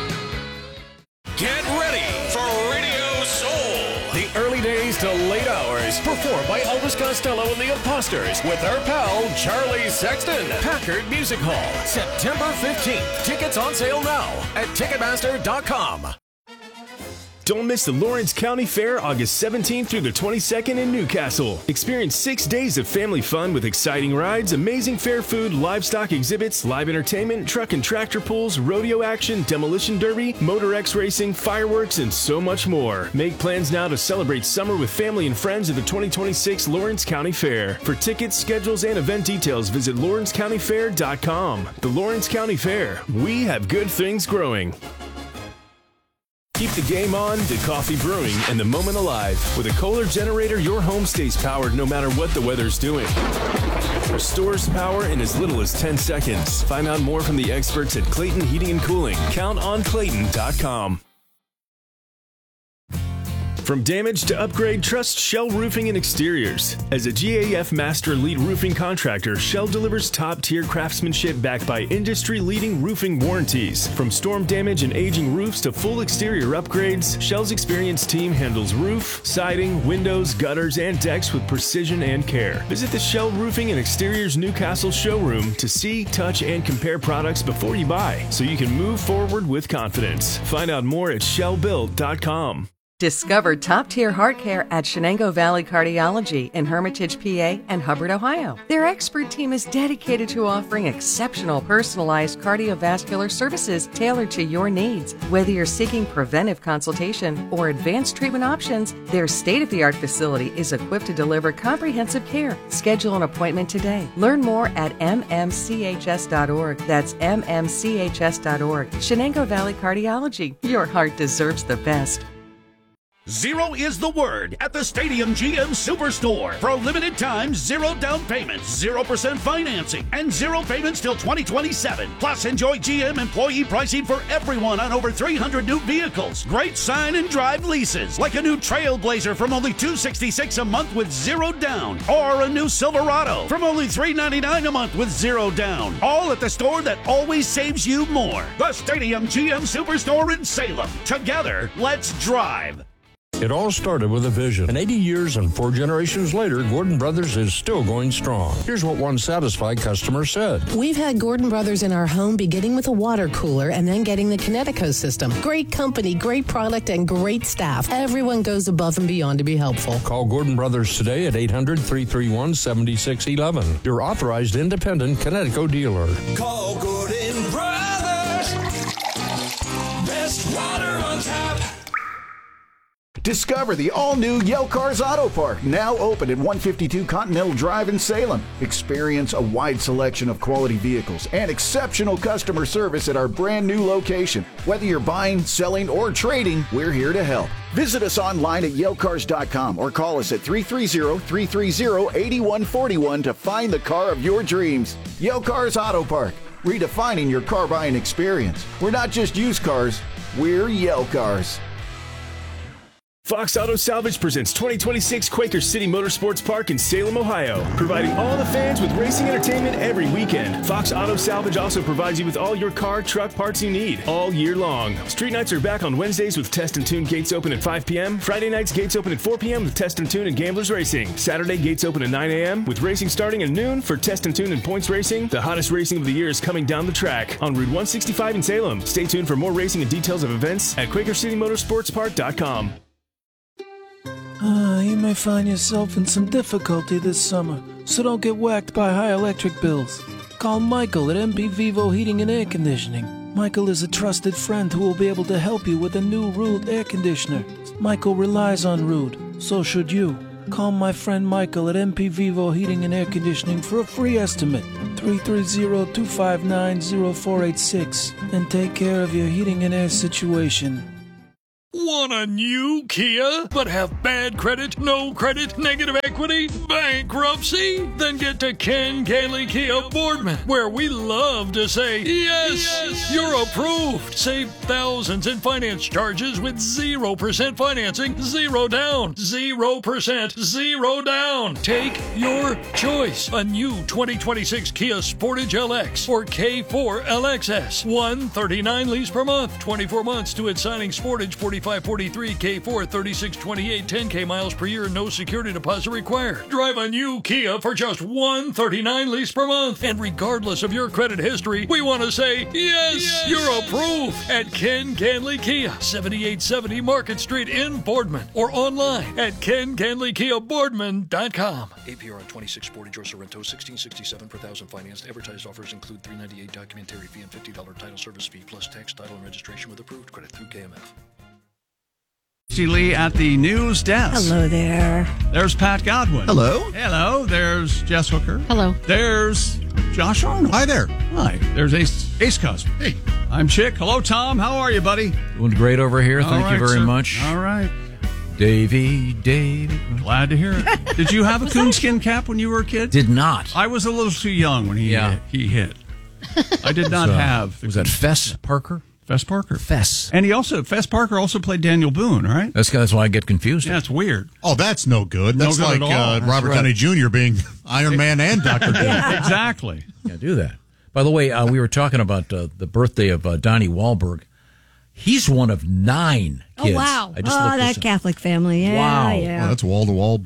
Get ready for Radio Soul. The early days to late hours, performed by Elvis Costello and the Imposters with our pal Charlie Sexton. Packard Music Hall, September fifteenth. Tickets on sale now at Ticketmaster dot com. Don't miss the Lawrence County Fair August seventeenth through the twenty-second in Newcastle. Experience six days of family fun with exciting rides, amazing fair food, livestock exhibits, live entertainment, truck and tractor pulls, rodeo action, demolition derby, Motor X racing, fireworks, and so much more. Make plans now to celebrate summer with family and friends at the twenty twenty-six Lawrence County Fair. For tickets, schedules, and event details, visit Lawrence County Fair dot com. The Lawrence County Fair. We have good things growing. Keep the game on to coffee brewing and the moment alive. With a Kohler generator, your home stays powered no matter what the weather's doing. Restores power in as little as ten seconds. Find out more from the experts at Clayton Heating and Cooling. Count on Clayton dot com. From damage to upgrade, trust Shell Roofing and Exteriors. As a G A F Master Lead Roofing Contractor, Shell delivers top-tier craftsmanship backed by industry-leading roofing warranties. From storm damage and aging roofs to full exterior upgrades, Shell's experienced team handles roof, siding, windows, gutters, and decks with precision and care. Visit the Shell Roofing and Exteriors Newcastle showroom to see, touch, and compare products before you buy, so you can move forward with confidence. Find out more at Shell Built dot com. Discover top-tier heart care at Shenango Valley Cardiology in Hermitage, P A and Hubbard, Ohio. Their expert team is dedicated to offering exceptional personalized cardiovascular services tailored to your needs. Whether you're seeking preventive consultation or advanced treatment options, their state-of-the-art facility is equipped to deliver comprehensive care. Schedule an appointment today. Learn more at M M C H S dot org. That's M M C H S dot org. Shenango Valley Cardiology. Your heart deserves the best. Zero is the word at the Stadium G M Superstore. For a limited time, zero down payments, zero percent financing, and zero payments till twenty twenty-seven. Plus, enjoy G M employee pricing for everyone on over three hundred new vehicles. Great sign and drive leases, like a new Trailblazer from only two hundred sixty-six dollars a month with zero down, or a new Silverado from only three hundred ninety-nine dollars a month with zero down. All at the store that always saves you more. The Stadium G M Superstore in Salem. Together, let's drive. It all started with a vision, and eighty years and four generations later, Gordon Brothers is still going strong. Here's what one satisfied customer said. We've had Gordon Brothers in our home beginning with a water cooler and then getting the Kinetico system. Great company, great product, and great staff. Everyone goes above and beyond to be helpful. Call Gordon Brothers today at eight hundred, three three one, seven six one one. Your authorized independent Kinetico dealer. Call Gordon Brothers. Best water on tap. Discover the all-new Yale Cars Auto Park, now open at one fifty-two Continental Drive in Salem. Experience a wide selection of quality vehicles and exceptional customer service at our brand new location. Whether you're buying, selling, or trading, we're here to help. Visit us online at Yale Cars dot com or call us at three three zero, three three zero, eight one four one to find the car of your dreams. Yale Cars Auto Park, redefining your car buying experience. We're not just used cars, we're Yale Cars. Fox Auto Salvage presents twenty twenty-six Quaker City Motorsports Park in Salem, Ohio, providing all the fans with racing entertainment every weekend. Fox Auto Salvage also provides you with all your car, truck parts you need all year long. Street nights are back on Wednesdays with Test and Tune gates open at five p.m. Friday nights gates open at four p.m. with Test and Tune and Gamblers Racing. Saturday gates open at nine a.m. with racing starting at noon for Test and Tune and Points Racing. The hottest racing of the year is coming down the track on Route one sixty-five in Salem. Stay tuned for more racing and details of events at Quaker City Motorsports Park dot com. Uh, you may find yourself in some difficulty this summer, so don't get whacked by high electric bills. Call Michael at M P Vivo Heating and Air Conditioning. Michael is a trusted friend who will be able to help you with a new Rude air conditioner. Michael relies on Rude, so should you. Call my friend Michael at M P Vivo Heating and Air Conditioning for a free estimate, three three zero, two five nine, zero four eight six, and take care of your heating and air situation. Want a new Kia, but have bad credit, no credit, negative equity, bankruptcy? Then get to Ken Gailey Kia Boardman, where we love to say, yes, yes, you're approved. Save thousands in finance charges with zero percent financing, zero down, zero percent, zero down. Take your choice. A new twenty twenty-six Kia Sportage L X or K four L X S. one thirty-nine lease per month, twenty-four months to its signing. Sportage forty-five forty-three, K four thirty-six twenty-eight, ten K miles per year, no security deposit required. Drive a new Kia for just one thirty-nine lease per month. And regardless of your credit history, we want to say, yes, yes, you're approved at Ken Ganley Kia, seventy-eight seventy Market Street in Boardman, or online at ken ganley kia boardman dot com. A P R on twenty-six Sportage or Sorrento, sixteen sixty-seven per thousand financed. Advertised offers include three ninety-eight documentary fee and fifty dollars title service fee plus tax, title, and registration with approved credit through K M F. Lee at the news desk. Hello there. There's Pat Godwin. Hello. Hello. There's Jess Hooker. Hello. There's Josh Arnold. Hi there. Hi. There's Ace, Ace Cosby. Hey. I'm Chick. Hello, Tom. How are you, buddy? Doing great over here. Thank All you right, very sir. much. All right. Davey, Davey. Glad to hear it. Did you have a coonskin cap when you were a kid? Did not. I was a little too young when he Yeah. hit, he hit. I did not So, have. Was that Fess Parker? Fess Parker. Fess. And he also, Fess Parker also played Daniel Boone, right? That's, that's why I get confused. Yeah, it's weird. Oh, that's no good. No That's good like at all. uh, That's Robert right. Downey Junior being Iron Man and Doctor Doom. Exactly. Yeah, do that. By the way, uh, we were talking about uh, the birthday of uh, Donnie Wahlberg. He's one of nine kids. Oh, wow. I just Oh, looked that this up. Catholic family. Yeah, Wow. yeah. Well, that's wall to wall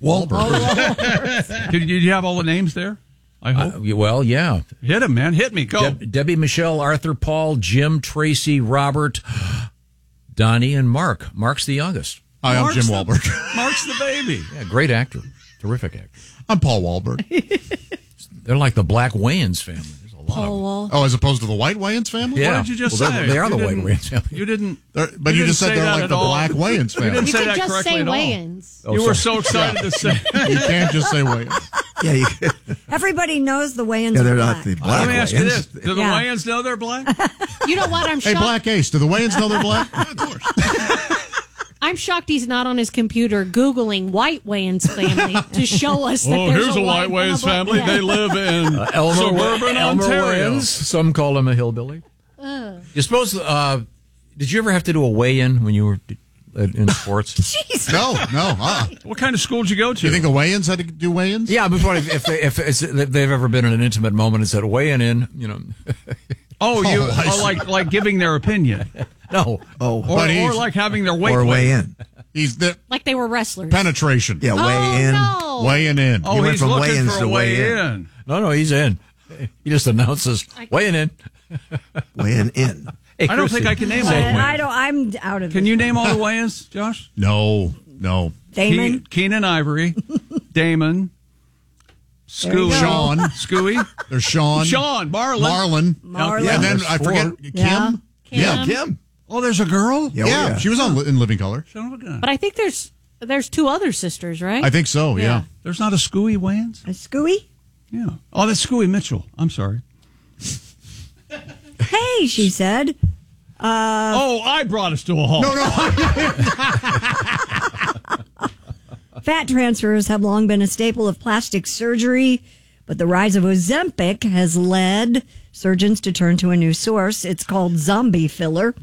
Wahlberg. did, did you have all the names there? I hope. Uh, well, yeah. Hit him, man. Hit me. Go. Deb- Debbie, Michelle, Arthur, Paul, Jim, Tracy, Robert, Donnie, and Mark. Mark's the youngest. Hi, I'm Mark's Jim the- Wahlberg. Mark's the baby. Yeah, great actor. Terrific actor. I'm Paul Wahlberg. They're like the Black Wayans family. There's a lot of them. Paul. Oh, as opposed to the White Wayans family? Yeah. What did you just Well, say? they're- they are You the White didn't- Wayans family. You didn't. They're- but you, didn't just said say they're that like at the all. Black Wayans You family. didn't You say could that just correctly say at all. Wayans. Oh, you were sorry. so excited to say. You can't just say Wayans. Yeah, you, Everybody knows the Wayans yeah, are they're black. not the Let black me ask you Wayans. this: Do the Yeah. Wayans know they're black? You know what? I'm Hey, shocked. Black Ace, do the Wayans know they're black? Yeah, of course. I'm shocked he's not on his computer Googling White Wayans family to show us that Oh, there's here's a White blah, Wayans blah, family. yeah. They live in Uh, Elmer, suburban Elmer Ontario. Wayans. Some call him a hillbilly. You suppose, uh, did you ever have to do a weigh-in when you were uh, in sports? Jeez. No, no. Uh, What kind of school did you go to? do you think the Wayans had to do weigh-ins? Yeah, before if, if, they, if, it's, if they've ever been in an intimate moment and said, weigh-in in, you know. Oh, you Oh, I oh, see. like like giving their opinion, No. Oh, or, But or he's- like having their weight or weighed. weigh in. He's the Like they were wrestlers. penetration. Yeah, oh, weigh in. No. Weighing in. Oh, He went he's from looking weigh-ins for to a way weigh-in. in. No, no, he's in. He just announces, weighing in. Weighing in. Hey, I don't Chrissy, think I can name all say the it. Wayans. I don't. I'm out of. Can this. you name all the Wayans, Josh? No, no. Damon? Ke- Keenan Ivory, Damon, There you Scooey, go. Sean. Scooey, There's Sean. Sean, Marlon. Marlon. Marlon. Yeah, and then There's I forget four. Kim. Yeah. Yeah. Kim. Oh, there's a girl. Yeah, Yeah, oh, yeah. she was on Li- in Living Color. Son of a gun. But I think there's there's two other sisters, right? I think so. Yeah. Yeah. There's not a Scooey Wayans. A Scooey? Yeah. Oh, that's Scooey Mitchell. I'm sorry. Hey, she said. Uh, oh, I brought us to a halt. No, no. Fat transfers have long been a staple of plastic surgery, but the rise of Ozempic has led surgeons to turn to a new source. It's called zombie filler.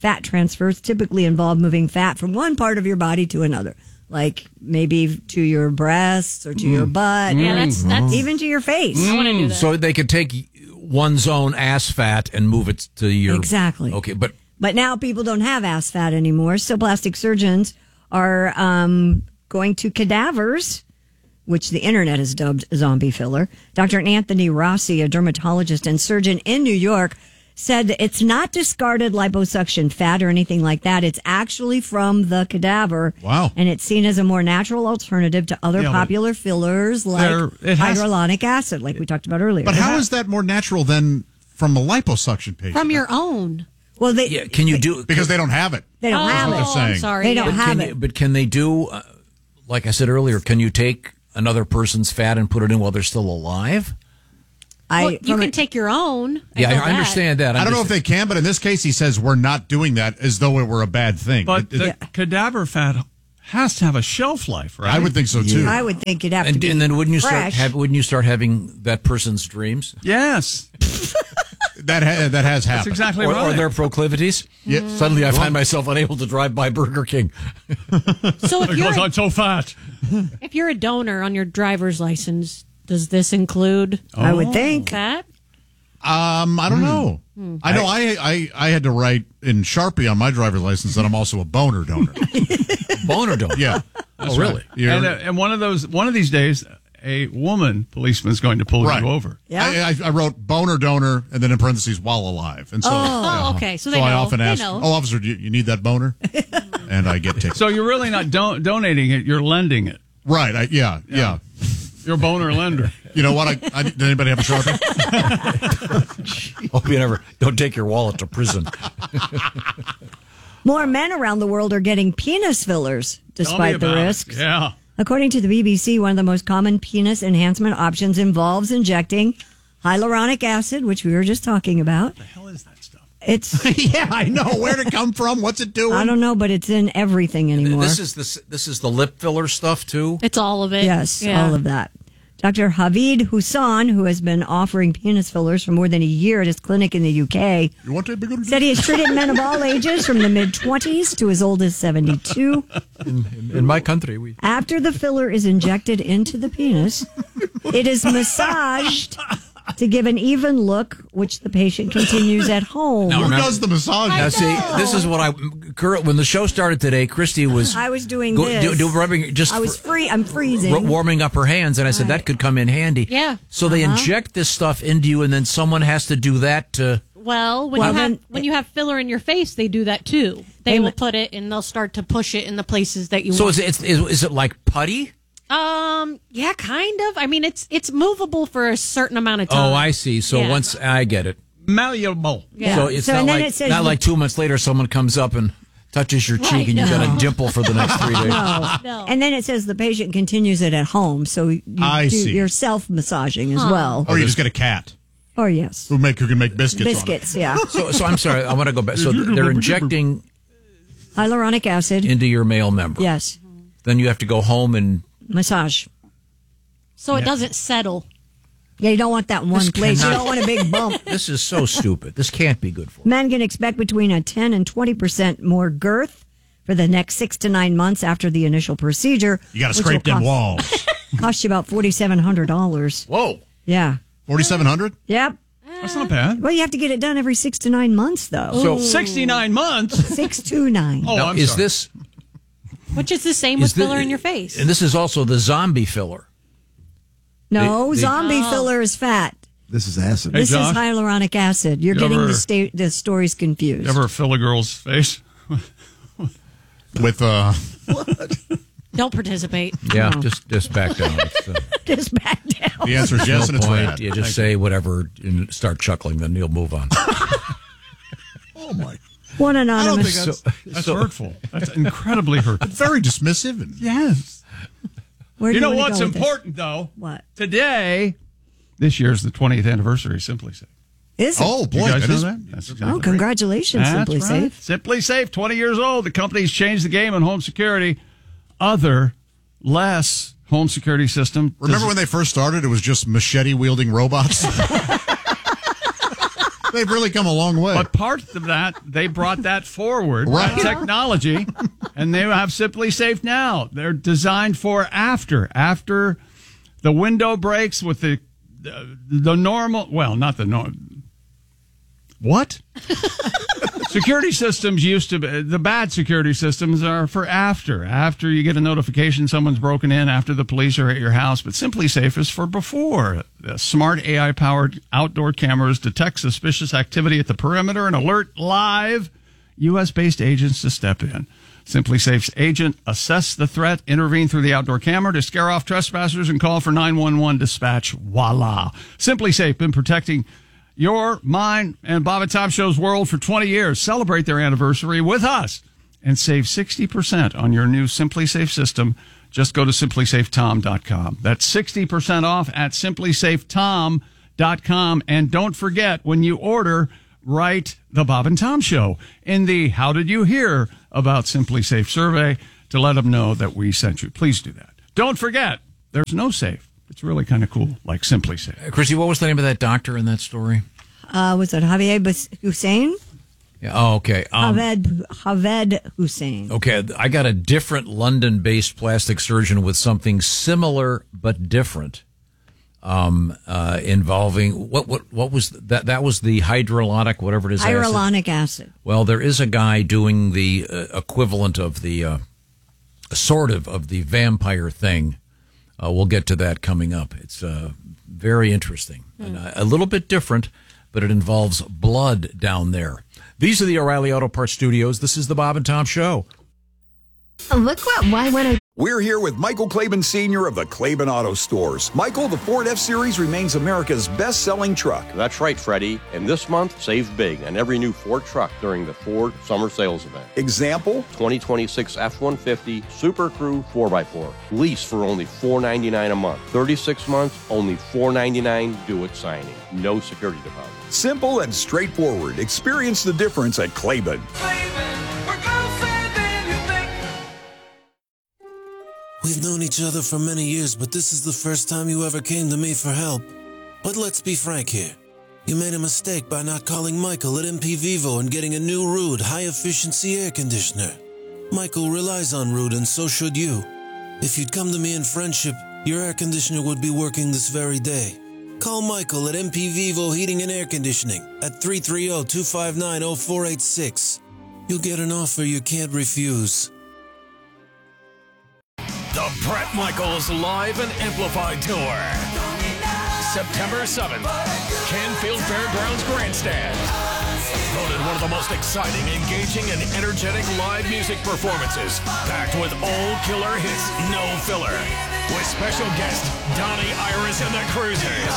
fat transfers typically involve moving fat from one part of your body to another, like maybe to your breasts or to your butt. Yeah, that's- that's- even to your face. I want to do that. So they could take one's own ass fat and move it to your Exactly. Okay, but But now people don't have ass fat anymore, so plastic surgeons are um, going to cadavers, which the internet has dubbed zombie filler. Doctor Anthony Rossi, a dermatologist and surgeon in New York, said that it's not discarded liposuction fat or anything like that. It's actually from the cadaver. Wow. And it's seen as a more natural alternative to other Yeah, but popular fillers like there- it has- hyaluronic acid, like we talked about earlier. But how is that more natural than from a liposuction patient? From your own. Well, they yeah, can you do because they don't have it. They don't Oh, have That's it. what they're saying. I'm sorry. They don't but have can it. you, but can they do uh, like I said earlier, can you take another person's fat and put it in while they're still alive? I, Well, you from can a- take your own. Yeah, know I understand that. I'm I don't know just- if they can, but in this case, he says we're not doing that as though it were a bad thing. But It- the it- cadaver fat has to have a shelf life, right? I would think so too. I would think it'd have to and, be and then wouldn't you start fresh. have, wouldn't you start having that person's dreams? Yes. that ha- that has That's happened. exactly or, right. or their proclivities? Yeah. Suddenly I find myself unable to drive by Burger King. So if because you're, I'm so fat. if you're a donor on your driver's license, does this include I would think. that? Um, I don't know. I know I, I I had to write in Sharpie on my driver's license that I'm also a boner donor. Boner donor. Yeah. Oh, really? You're- And, uh, and one of those, one of these days, a woman policeman is going to pull Right. you over. Yeah. I, I, I wrote boner donor and then in parentheses while alive. And so, Oh, okay. So so they I know. often They ask, know. "Oh, officer, do you, you need that boner?" And I get tickets. So you're really not don- donating it; you're lending it. Right. I, yeah, yeah. You're a boner lender. You know what? I, I, did anybody have a Sharpie? Hope you never don't take your wallet to prison. More men around the world are getting penis fillers Tell me despite the about it. risks. Yeah. According to the B B C, one of the most common penis enhancement options involves injecting hyaluronic acid, which we were just talking about. What the hell is that stuff? It's Yeah, I know. Where'd it come from? What's it doing? I don't know, but it's in everything anymore. This is this this is the lip filler stuff too. It's all of it. Yes, Yeah. all of that. Doctor Havid Hussan, who has been offering penis fillers for more than a year at his clinic in the U K, You want to be good? said he has treated men of all ages from the mid-twenties to as old as seventy-two. In, in, in my country, we After the filler is injected into the penis, it is massaged to give an even look, which the patient continues at home. Now, Who remember- does the massage? now see. This is what I Cur- when the show started today. Christy was I was doing go- this. do, do rubbing just I was free. I'm freezing. r- warming up her hands, and I said that could come in handy. Yeah. So they Uh-huh. inject this stuff into you, and then someone has to do that to. Well, when Well, you have then- when you have filler in your face, they do that too. They They will m- put it and they'll start to push it in the places that you So want. is it, it's, is, is it like putty? Um, yeah, kind of. I mean, it's it's movable for a certain amount of time. Oh, I see. So Yeah. once I get it. Malleable. Yeah. So it's So, not and then like it says not the- like two months later someone comes up and touches your cheek Right, and you got no. a dimple for the next three days. No. No. And then it says the patient continues it at home, so you I do see. your self massaging as well. Or you just get a cat Or yes, who make who can make biscuits. biscuits. Yeah, So, so I'm sorry. I want to go back. So they're injecting hyaluronic acid. into your male member. Yes, Then you have to go home and massage. so it doesn't settle. Yeah, you don't want that in one This place. You cannot- don't want a big bump. this is so stupid. This can't be good for you. Men can expect between a ten and twenty percent more girth for the next six to nine months after the initial procedure. You got to which scrape will them cost- walls. Cost you about forty seven hundred dollars. Whoa. Yeah. Forty-seven hundred. Yep. That's not bad. Well, you have to get it done every six to nine months, though. So sixty-nine months. Six to nine. Oh, now, I'm is sorry. this Which is the same with is thi- filler in your face. And this is also the zombie filler. No, They- they- zombie Oh. filler is fat. This is acid. Hey, This Josh, is hyaluronic acid. You're you getting ever- the, sta- the stories confused. You ever fill a girl's face? With uh, Don't participate. Yeah, just just back down. It's, uh, Just back down. the answer is yes, and no it's point. bad. You just say whatever and start chuckling, then you'll move on. Oh my! One I don't anonymous. think that's, That's So- hurtful. That's incredibly hurtful. very dismissive. And Yes. Where do You know wanna what's go with this? important, though? What? Today, this year's the twentieth anniversary of Simply Safe. Is it? oh Do you boy, guys that know is that? That's exactly Oh, right. congratulations, That's Simply right. Safe. Simply Safe, twenty years old. The company's changed the game in home security. Other, less home security system. Remember when they first started? It was just machete wielding robots. They've really come a long way. But part of that, they brought that forward, Right. that technology, and they have Simply Safe now. They're designed for after, after the window breaks with the the, the normal, well, not the normal. What? Security systems used to be, the bad security systems are for after. After you get a notification someone's broken in, after the police are at your house. But Simply Safe is for before. The smart A I-powered outdoor cameras detect suspicious activity at the perimeter and alert live U S-based agents to step in. Simply Safe's agent assess the threat, intervene through the outdoor camera to scare off trespassers, and call for nine one one dispatch. Voila. Simply Safe, been protecting your, mine, and Bob and Tom Show's world for twenty years. Celebrate their anniversary with us and save sixty percent on your new Simply Safe system. Just go to simply safe tom dot com. That's sixty percent off at simply safe tom dot com. And don't forget, when you order, write the Bob and Tom Show in the How Did You Hear About Simply Safe survey to let them know that we sent you. Please do that. Don't forget, there's no safe. It's really kind of cool, like Simply Safe. Uh, Chrissy, what was the name of that doctor in that story? Uh, was it Javier Bus- Hussein? Yeah. Oh, okay. Um, Javed, Javed Hussein. Okay, I got a different London-based plastic surgeon with something similar but different, um, uh, involving what? What? What was that? That was the hydrolonic, whatever it is. Hyaluronic acid. acid. Well, there is a guy doing the uh, equivalent of the uh, sort of of the vampire thing. Uh, we'll get to that coming up. It's uh, very interesting mm. and uh, a little bit different, but it involves blood down there. These are the O'Reilly Auto Parts Studios. This is the Bob and Tom Show. Look what, why when I... We're here with Michael Claiborne Senior of the Claiborne Auto Stores. Michael, the Ford F-Series remains America's best-selling truck. That's right, Freddie. And this month, save big on every new Ford truck during the Ford Summer Sales Event. Example? twenty twenty-six F one fifty Super Crew four by four. Lease for only four hundred ninety-nine dollars a month. thirty-six months, only four hundred ninety-nine dollars. Do it signing. No security deposit. Simple and straightforward. Experience the difference at Claiborne. We've known each other for many years, but this is the first time you ever came to me for help. But let's be frank here. You made a mistake by not calling Michael at M P Vivo and getting a new Ruud high-efficiency air conditioner. Michael relies on Ruud, and so should you. If you'd come to me in friendship, your air conditioner would be working this very day. Call Michael at M P Vivo Heating and Air Conditioning at three three zero, two five nine, zero four eight six. You'll get an offer you can't refuse. The Bret Michaels Live and Amplified Tour. September seventh, Canfield Fairgrounds Grandstand. Voted one of the most exciting, engaging, and energetic live music performances, packed with old killer hits, no filler, with special guest Donnie Iris and the Cruisers.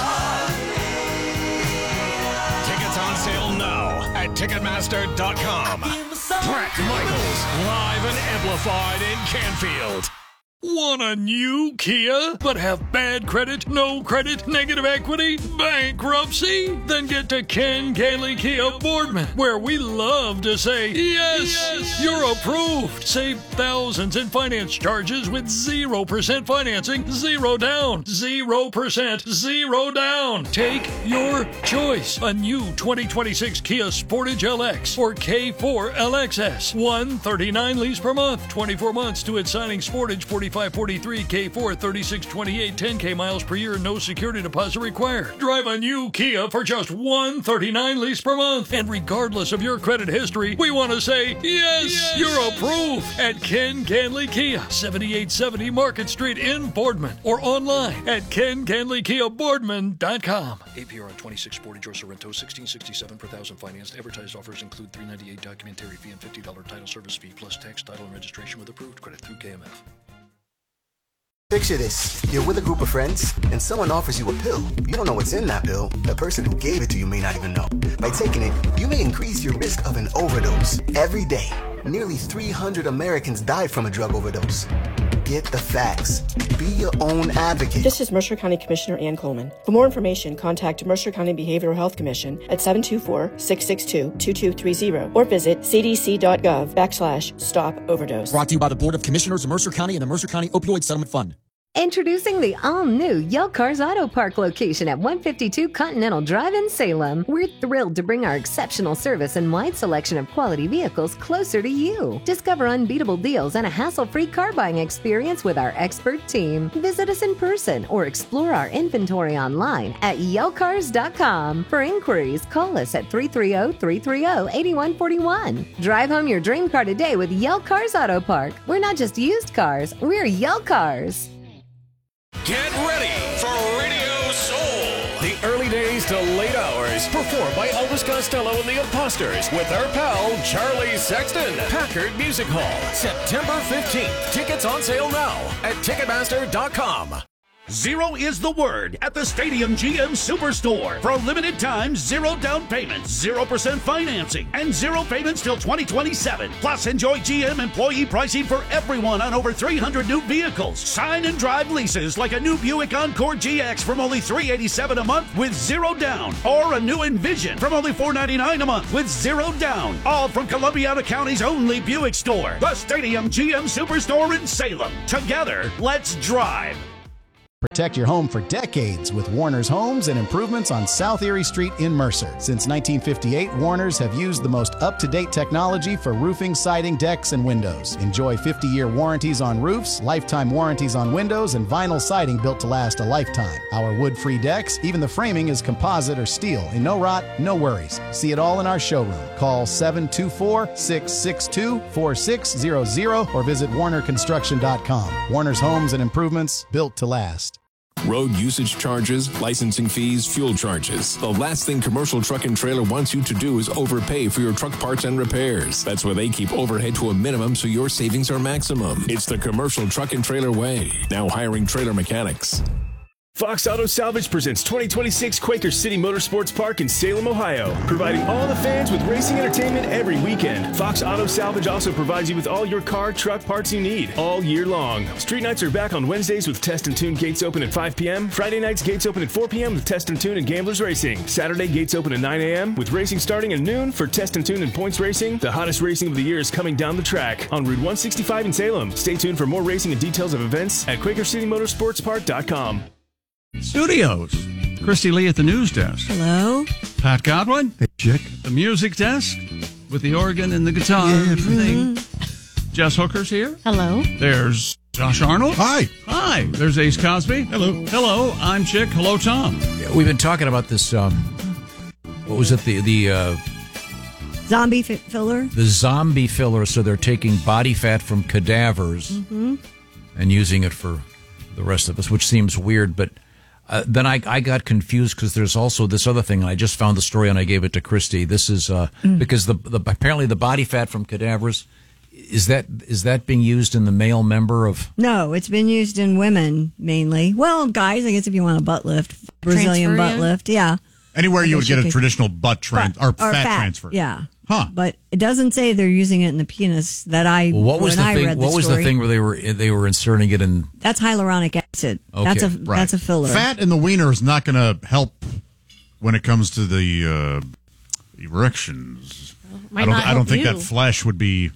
Tickets on sale now at Ticketmaster dot com. Bret Michaels Live and Amplified in Canfield. Want a new Kia, but have bad credit, no credit, negative equity, bankruptcy? Then get to Ken Gailey Kia Boardman, where we love to say, yes, yes, you're approved. Save thousands in finance charges with zero percent financing, zero down, zero percent, zero down. Take your choice. A new twenty twenty-six Kia Sportage L X or K four L X S. one hundred thirty-nine lease per month, twenty-four months to its signing. Sportage forty-five forty-three, K four thirty-six twenty-eight, ten K miles per year, no security deposit required. Drive a new Kia for just one hundred thirty-nine lease per month. And regardless of your credit history, we want to say, yes, yes, you're approved at Ken Ganley Kia, seventy-eight seventy Market Street in Boardman, or online at ken ganley kia boardman dot com. A P R on twenty-six Sportage or Sorrento, sixteen sixty-seven per thousand financed. Advertised offers include three ninety-eight documentary fee and fifty dollars title service fee plus tax, title, and registration with approved credit through K M F. Picture this. You're with a group of friends, and someone offers you a pill. You don't know what's in that pill. The person who gave it to you may not even know. By taking it, you may increase your risk of an overdose. Every day, nearly three hundred Americans died from a drug overdose. Get the facts. Be your own advocate. This is Mercer County Commissioner Ann Coleman. For more information, contact Mercer County Behavioral Health Commission at seven two four, six six two, two two three zero or visit cdc.gov backslash stop overdose. Brought to you by the Board of Commissioners of Mercer County and the Mercer County Opioid Settlement Fund. Introducing the all-new Yell Cars Auto Park location at one fifty-two Continental Drive in Salem. We're thrilled to bring our exceptional service and wide selection of quality vehicles closer to you. Discover unbeatable deals and a hassle-free car buying experience with our expert team. Visit us in person or explore our inventory online at yell cars dot com. For inquiries, call us at three three zero, three three zero, eight one four one. Drive home your dream car today with Yell Cars Auto Park. We're not just used cars, we're Yell Cars. Get ready for Radio Soul. The early days to late hours, performed by Elvis Costello and the Imposters with our pal Charlie Sexton. Packard Music Hall, September fifteenth. Tickets on sale now at ticketmaster dot com. Zero is the word at the Stadium G M Superstore. For a limited time, zero down payments, zero percent financing, and zero payments till twenty twenty-seven. Plus, enjoy G M employee pricing for everyone on over three hundred new vehicles. Sign and drive leases like a new Buick Encore G X from only three hundred eighty-seven dollars a month with zero down. Or a new Envision from only four hundred ninety-nine dollars a month with zero down. All from Columbiana County's only Buick store. The Stadium G M Superstore in Salem. Together, let's drive. Protect your home for decades with Warner's Homes and Improvements on South Erie Street in Mercer. Since nineteen fifty-eight, Warner's have used the most up-to-date technology for roofing, siding, decks, and windows. Enjoy fifty-year warranties on roofs, lifetime warranties on windows, and vinyl siding built to last a lifetime. Our wood-free decks, even the framing is composite or steel, and no rot, no worries. See it all in our showroom. Call seven two four, six six two, four six zero zero or visit warner construction dot com. Warner's Homes and Improvements, built to last. Road usage charges, licensing fees, fuel charges. The last thing Commercial Truck and Trailer wants you to do is overpay for your truck parts and repairs. That's why they keep overhead to a minimum so your savings are maximum. It's the Commercial Truck and Trailer way. Now hiring trailer mechanics. Fox Auto Salvage presents twenty twenty-six Quaker City Motorsports Park in Salem, Ohio, providing all the fans with racing entertainment every weekend. Fox Auto Salvage also provides you with all your car, truck parts you need all year long. Street nights are back on Wednesdays with Test and Tune gates open at five p.m. Friday nights gates open at four p.m. with Test and Tune and Gamblers Racing. Saturday gates open at nine a.m. with racing starting at noon for Test and Tune and Points Racing. The hottest racing of the year is coming down the track on Route one sixty-five in Salem. Stay tuned for more racing and details of events at Quaker City Motorsports Park dot com. Studios. Christy Lee at the news desk. Hello. Pat Godwin. Hey, Chick. The music desk with the organ and the guitar and everything. Jess Hooker's here. Hello. There's Josh Arnold. Hi. Hi. There's Ace Cosby. Hello. Hello. I'm Chick. Hello, Tom. We've been talking about this. Um, what was it? The the uh, Zombie fi- filler. the zombie filler. So they're taking body fat from cadavers Mm-hmm. and using it for the rest of us, which seems weird, but. Uh, then I, I got confused because there's also this other thing, and I just found the story and I gave it to Christy. This is uh, mm. because the, the apparently the body fat from cadavers is that is that being used in the male member of? No, it's been used in women mainly. Well, guys, I guess if you want a butt lift, Brazilian Transfer, butt yeah. lift, yeah. Anywhere you I would guess get you a could- traditional butt trans or, or fat, fat transfer. Yeah. Huh. But it doesn't say they're using it in the penis that I Well, what was when the I thing? read What the was story. the thing where they were they were inserting it in? That's hyaluronic acid. Okay, that's a Right. that's a filler. Fat in the wiener is not going to help when it comes to the uh, erections. Might I don't. not I don't help think you. that flesh would be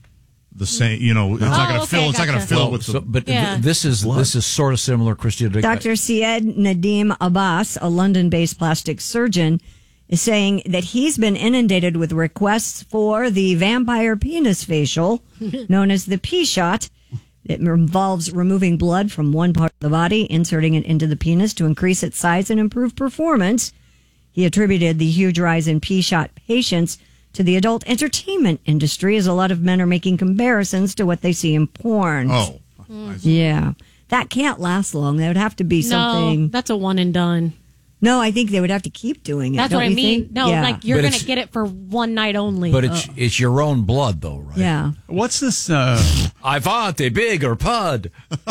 the same. You know, it's not Oh, going to okay, fill. It's not going to gotcha. fill Well, with the. so, but th- Yeah. this is this is sort of similar, Christy. to- Doctor Syed Nadim Abbas, a London-based plastic surgeon, is saying that he's been inundated with requests for the vampire penis facial, known as the P-shot. It involves removing blood from one part of the body, inserting it into the penis to increase its size and improve performance. He attributed the huge rise in P-shot patients to the adult entertainment industry, as a lot of men are making comparisons to what they see in porn. Oh, Yeah. That can't last long. That would have to be something. No, that's a one and done. No, I think they would have to keep doing it. That's don't what I you mean. think? No, Yeah. like you're But going it's- to get it for one night only. But it's it's your own blood, though, right? Yeah. What's this? Uh, I want a bigger pud.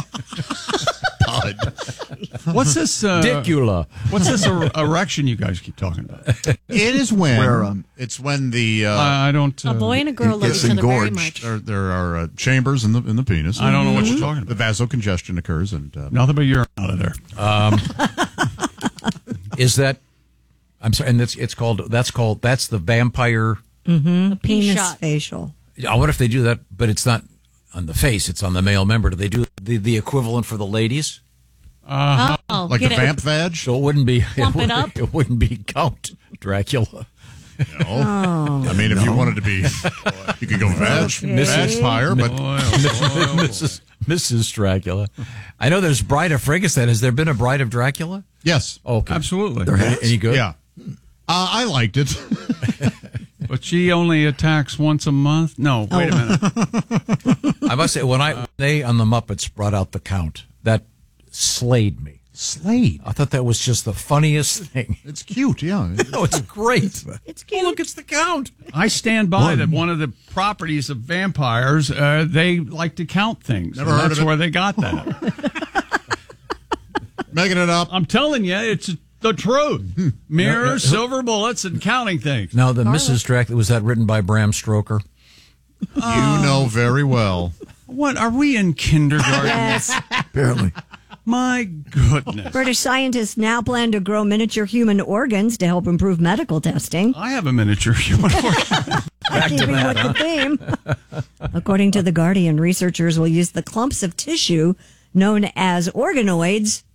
pud. what's this? Uh, Dicula. What's this er- erection you guys keep talking about? It is when Where, um, it's when the uh, I don't. Uh, a boy and a girl it love gets each other very engorged. much. there, there are uh, chambers in the in the penis. I don't know what you're talking The about. vasocongestion occurs, and uh, Nothing but urine out of there. Um, is that? I'm sorry, and it's it's called that's called that's the vampire. Mm-hmm. Penis P-shot. facial. I wonder if they do that, but it's not on the face; it's on the male member. Do they do the, the equivalent for the ladies. Uh, Oh, like the get it. vamp vag? So it wouldn't be. Plump it wouldn't- up? It wouldn't be Count Dracula. No. I mean, if you wanted to be, you could go vag, vampire, but Missus Missus Dracula. I know there's Bride of Frankenstein. Has there been a Bride of Dracula? yes, Okay. Absolutely. Any, any good? yeah. Uh, I liked it. But she only attacks once a month? No, wait a minute. I must say, when I when they on the Muppets brought out the Count, that slayed me. Slade. I thought that was just the funniest thing. It's cute, yeah. No, it's great. It's cute. Oh, look, it's the Count. I stand by that one of the properties of vampires, uh, they like to count things. Never and heard That's of it. where they got that. Making it up. I'm telling you, it's the truth. Mirrors, No, no, silver bullets, and counting things. Now, the Missus Dracula, was that written by Bram Stoker? You know very well. What, are we in kindergarten? Yes. Apparently. My goodness. British scientists now plan to grow miniature human organs to help improve medical testing. I have a miniature human organ. Back to Keeping that, with huh? the theme. According to The Guardian, researchers will use the clumps of tissue known as organoids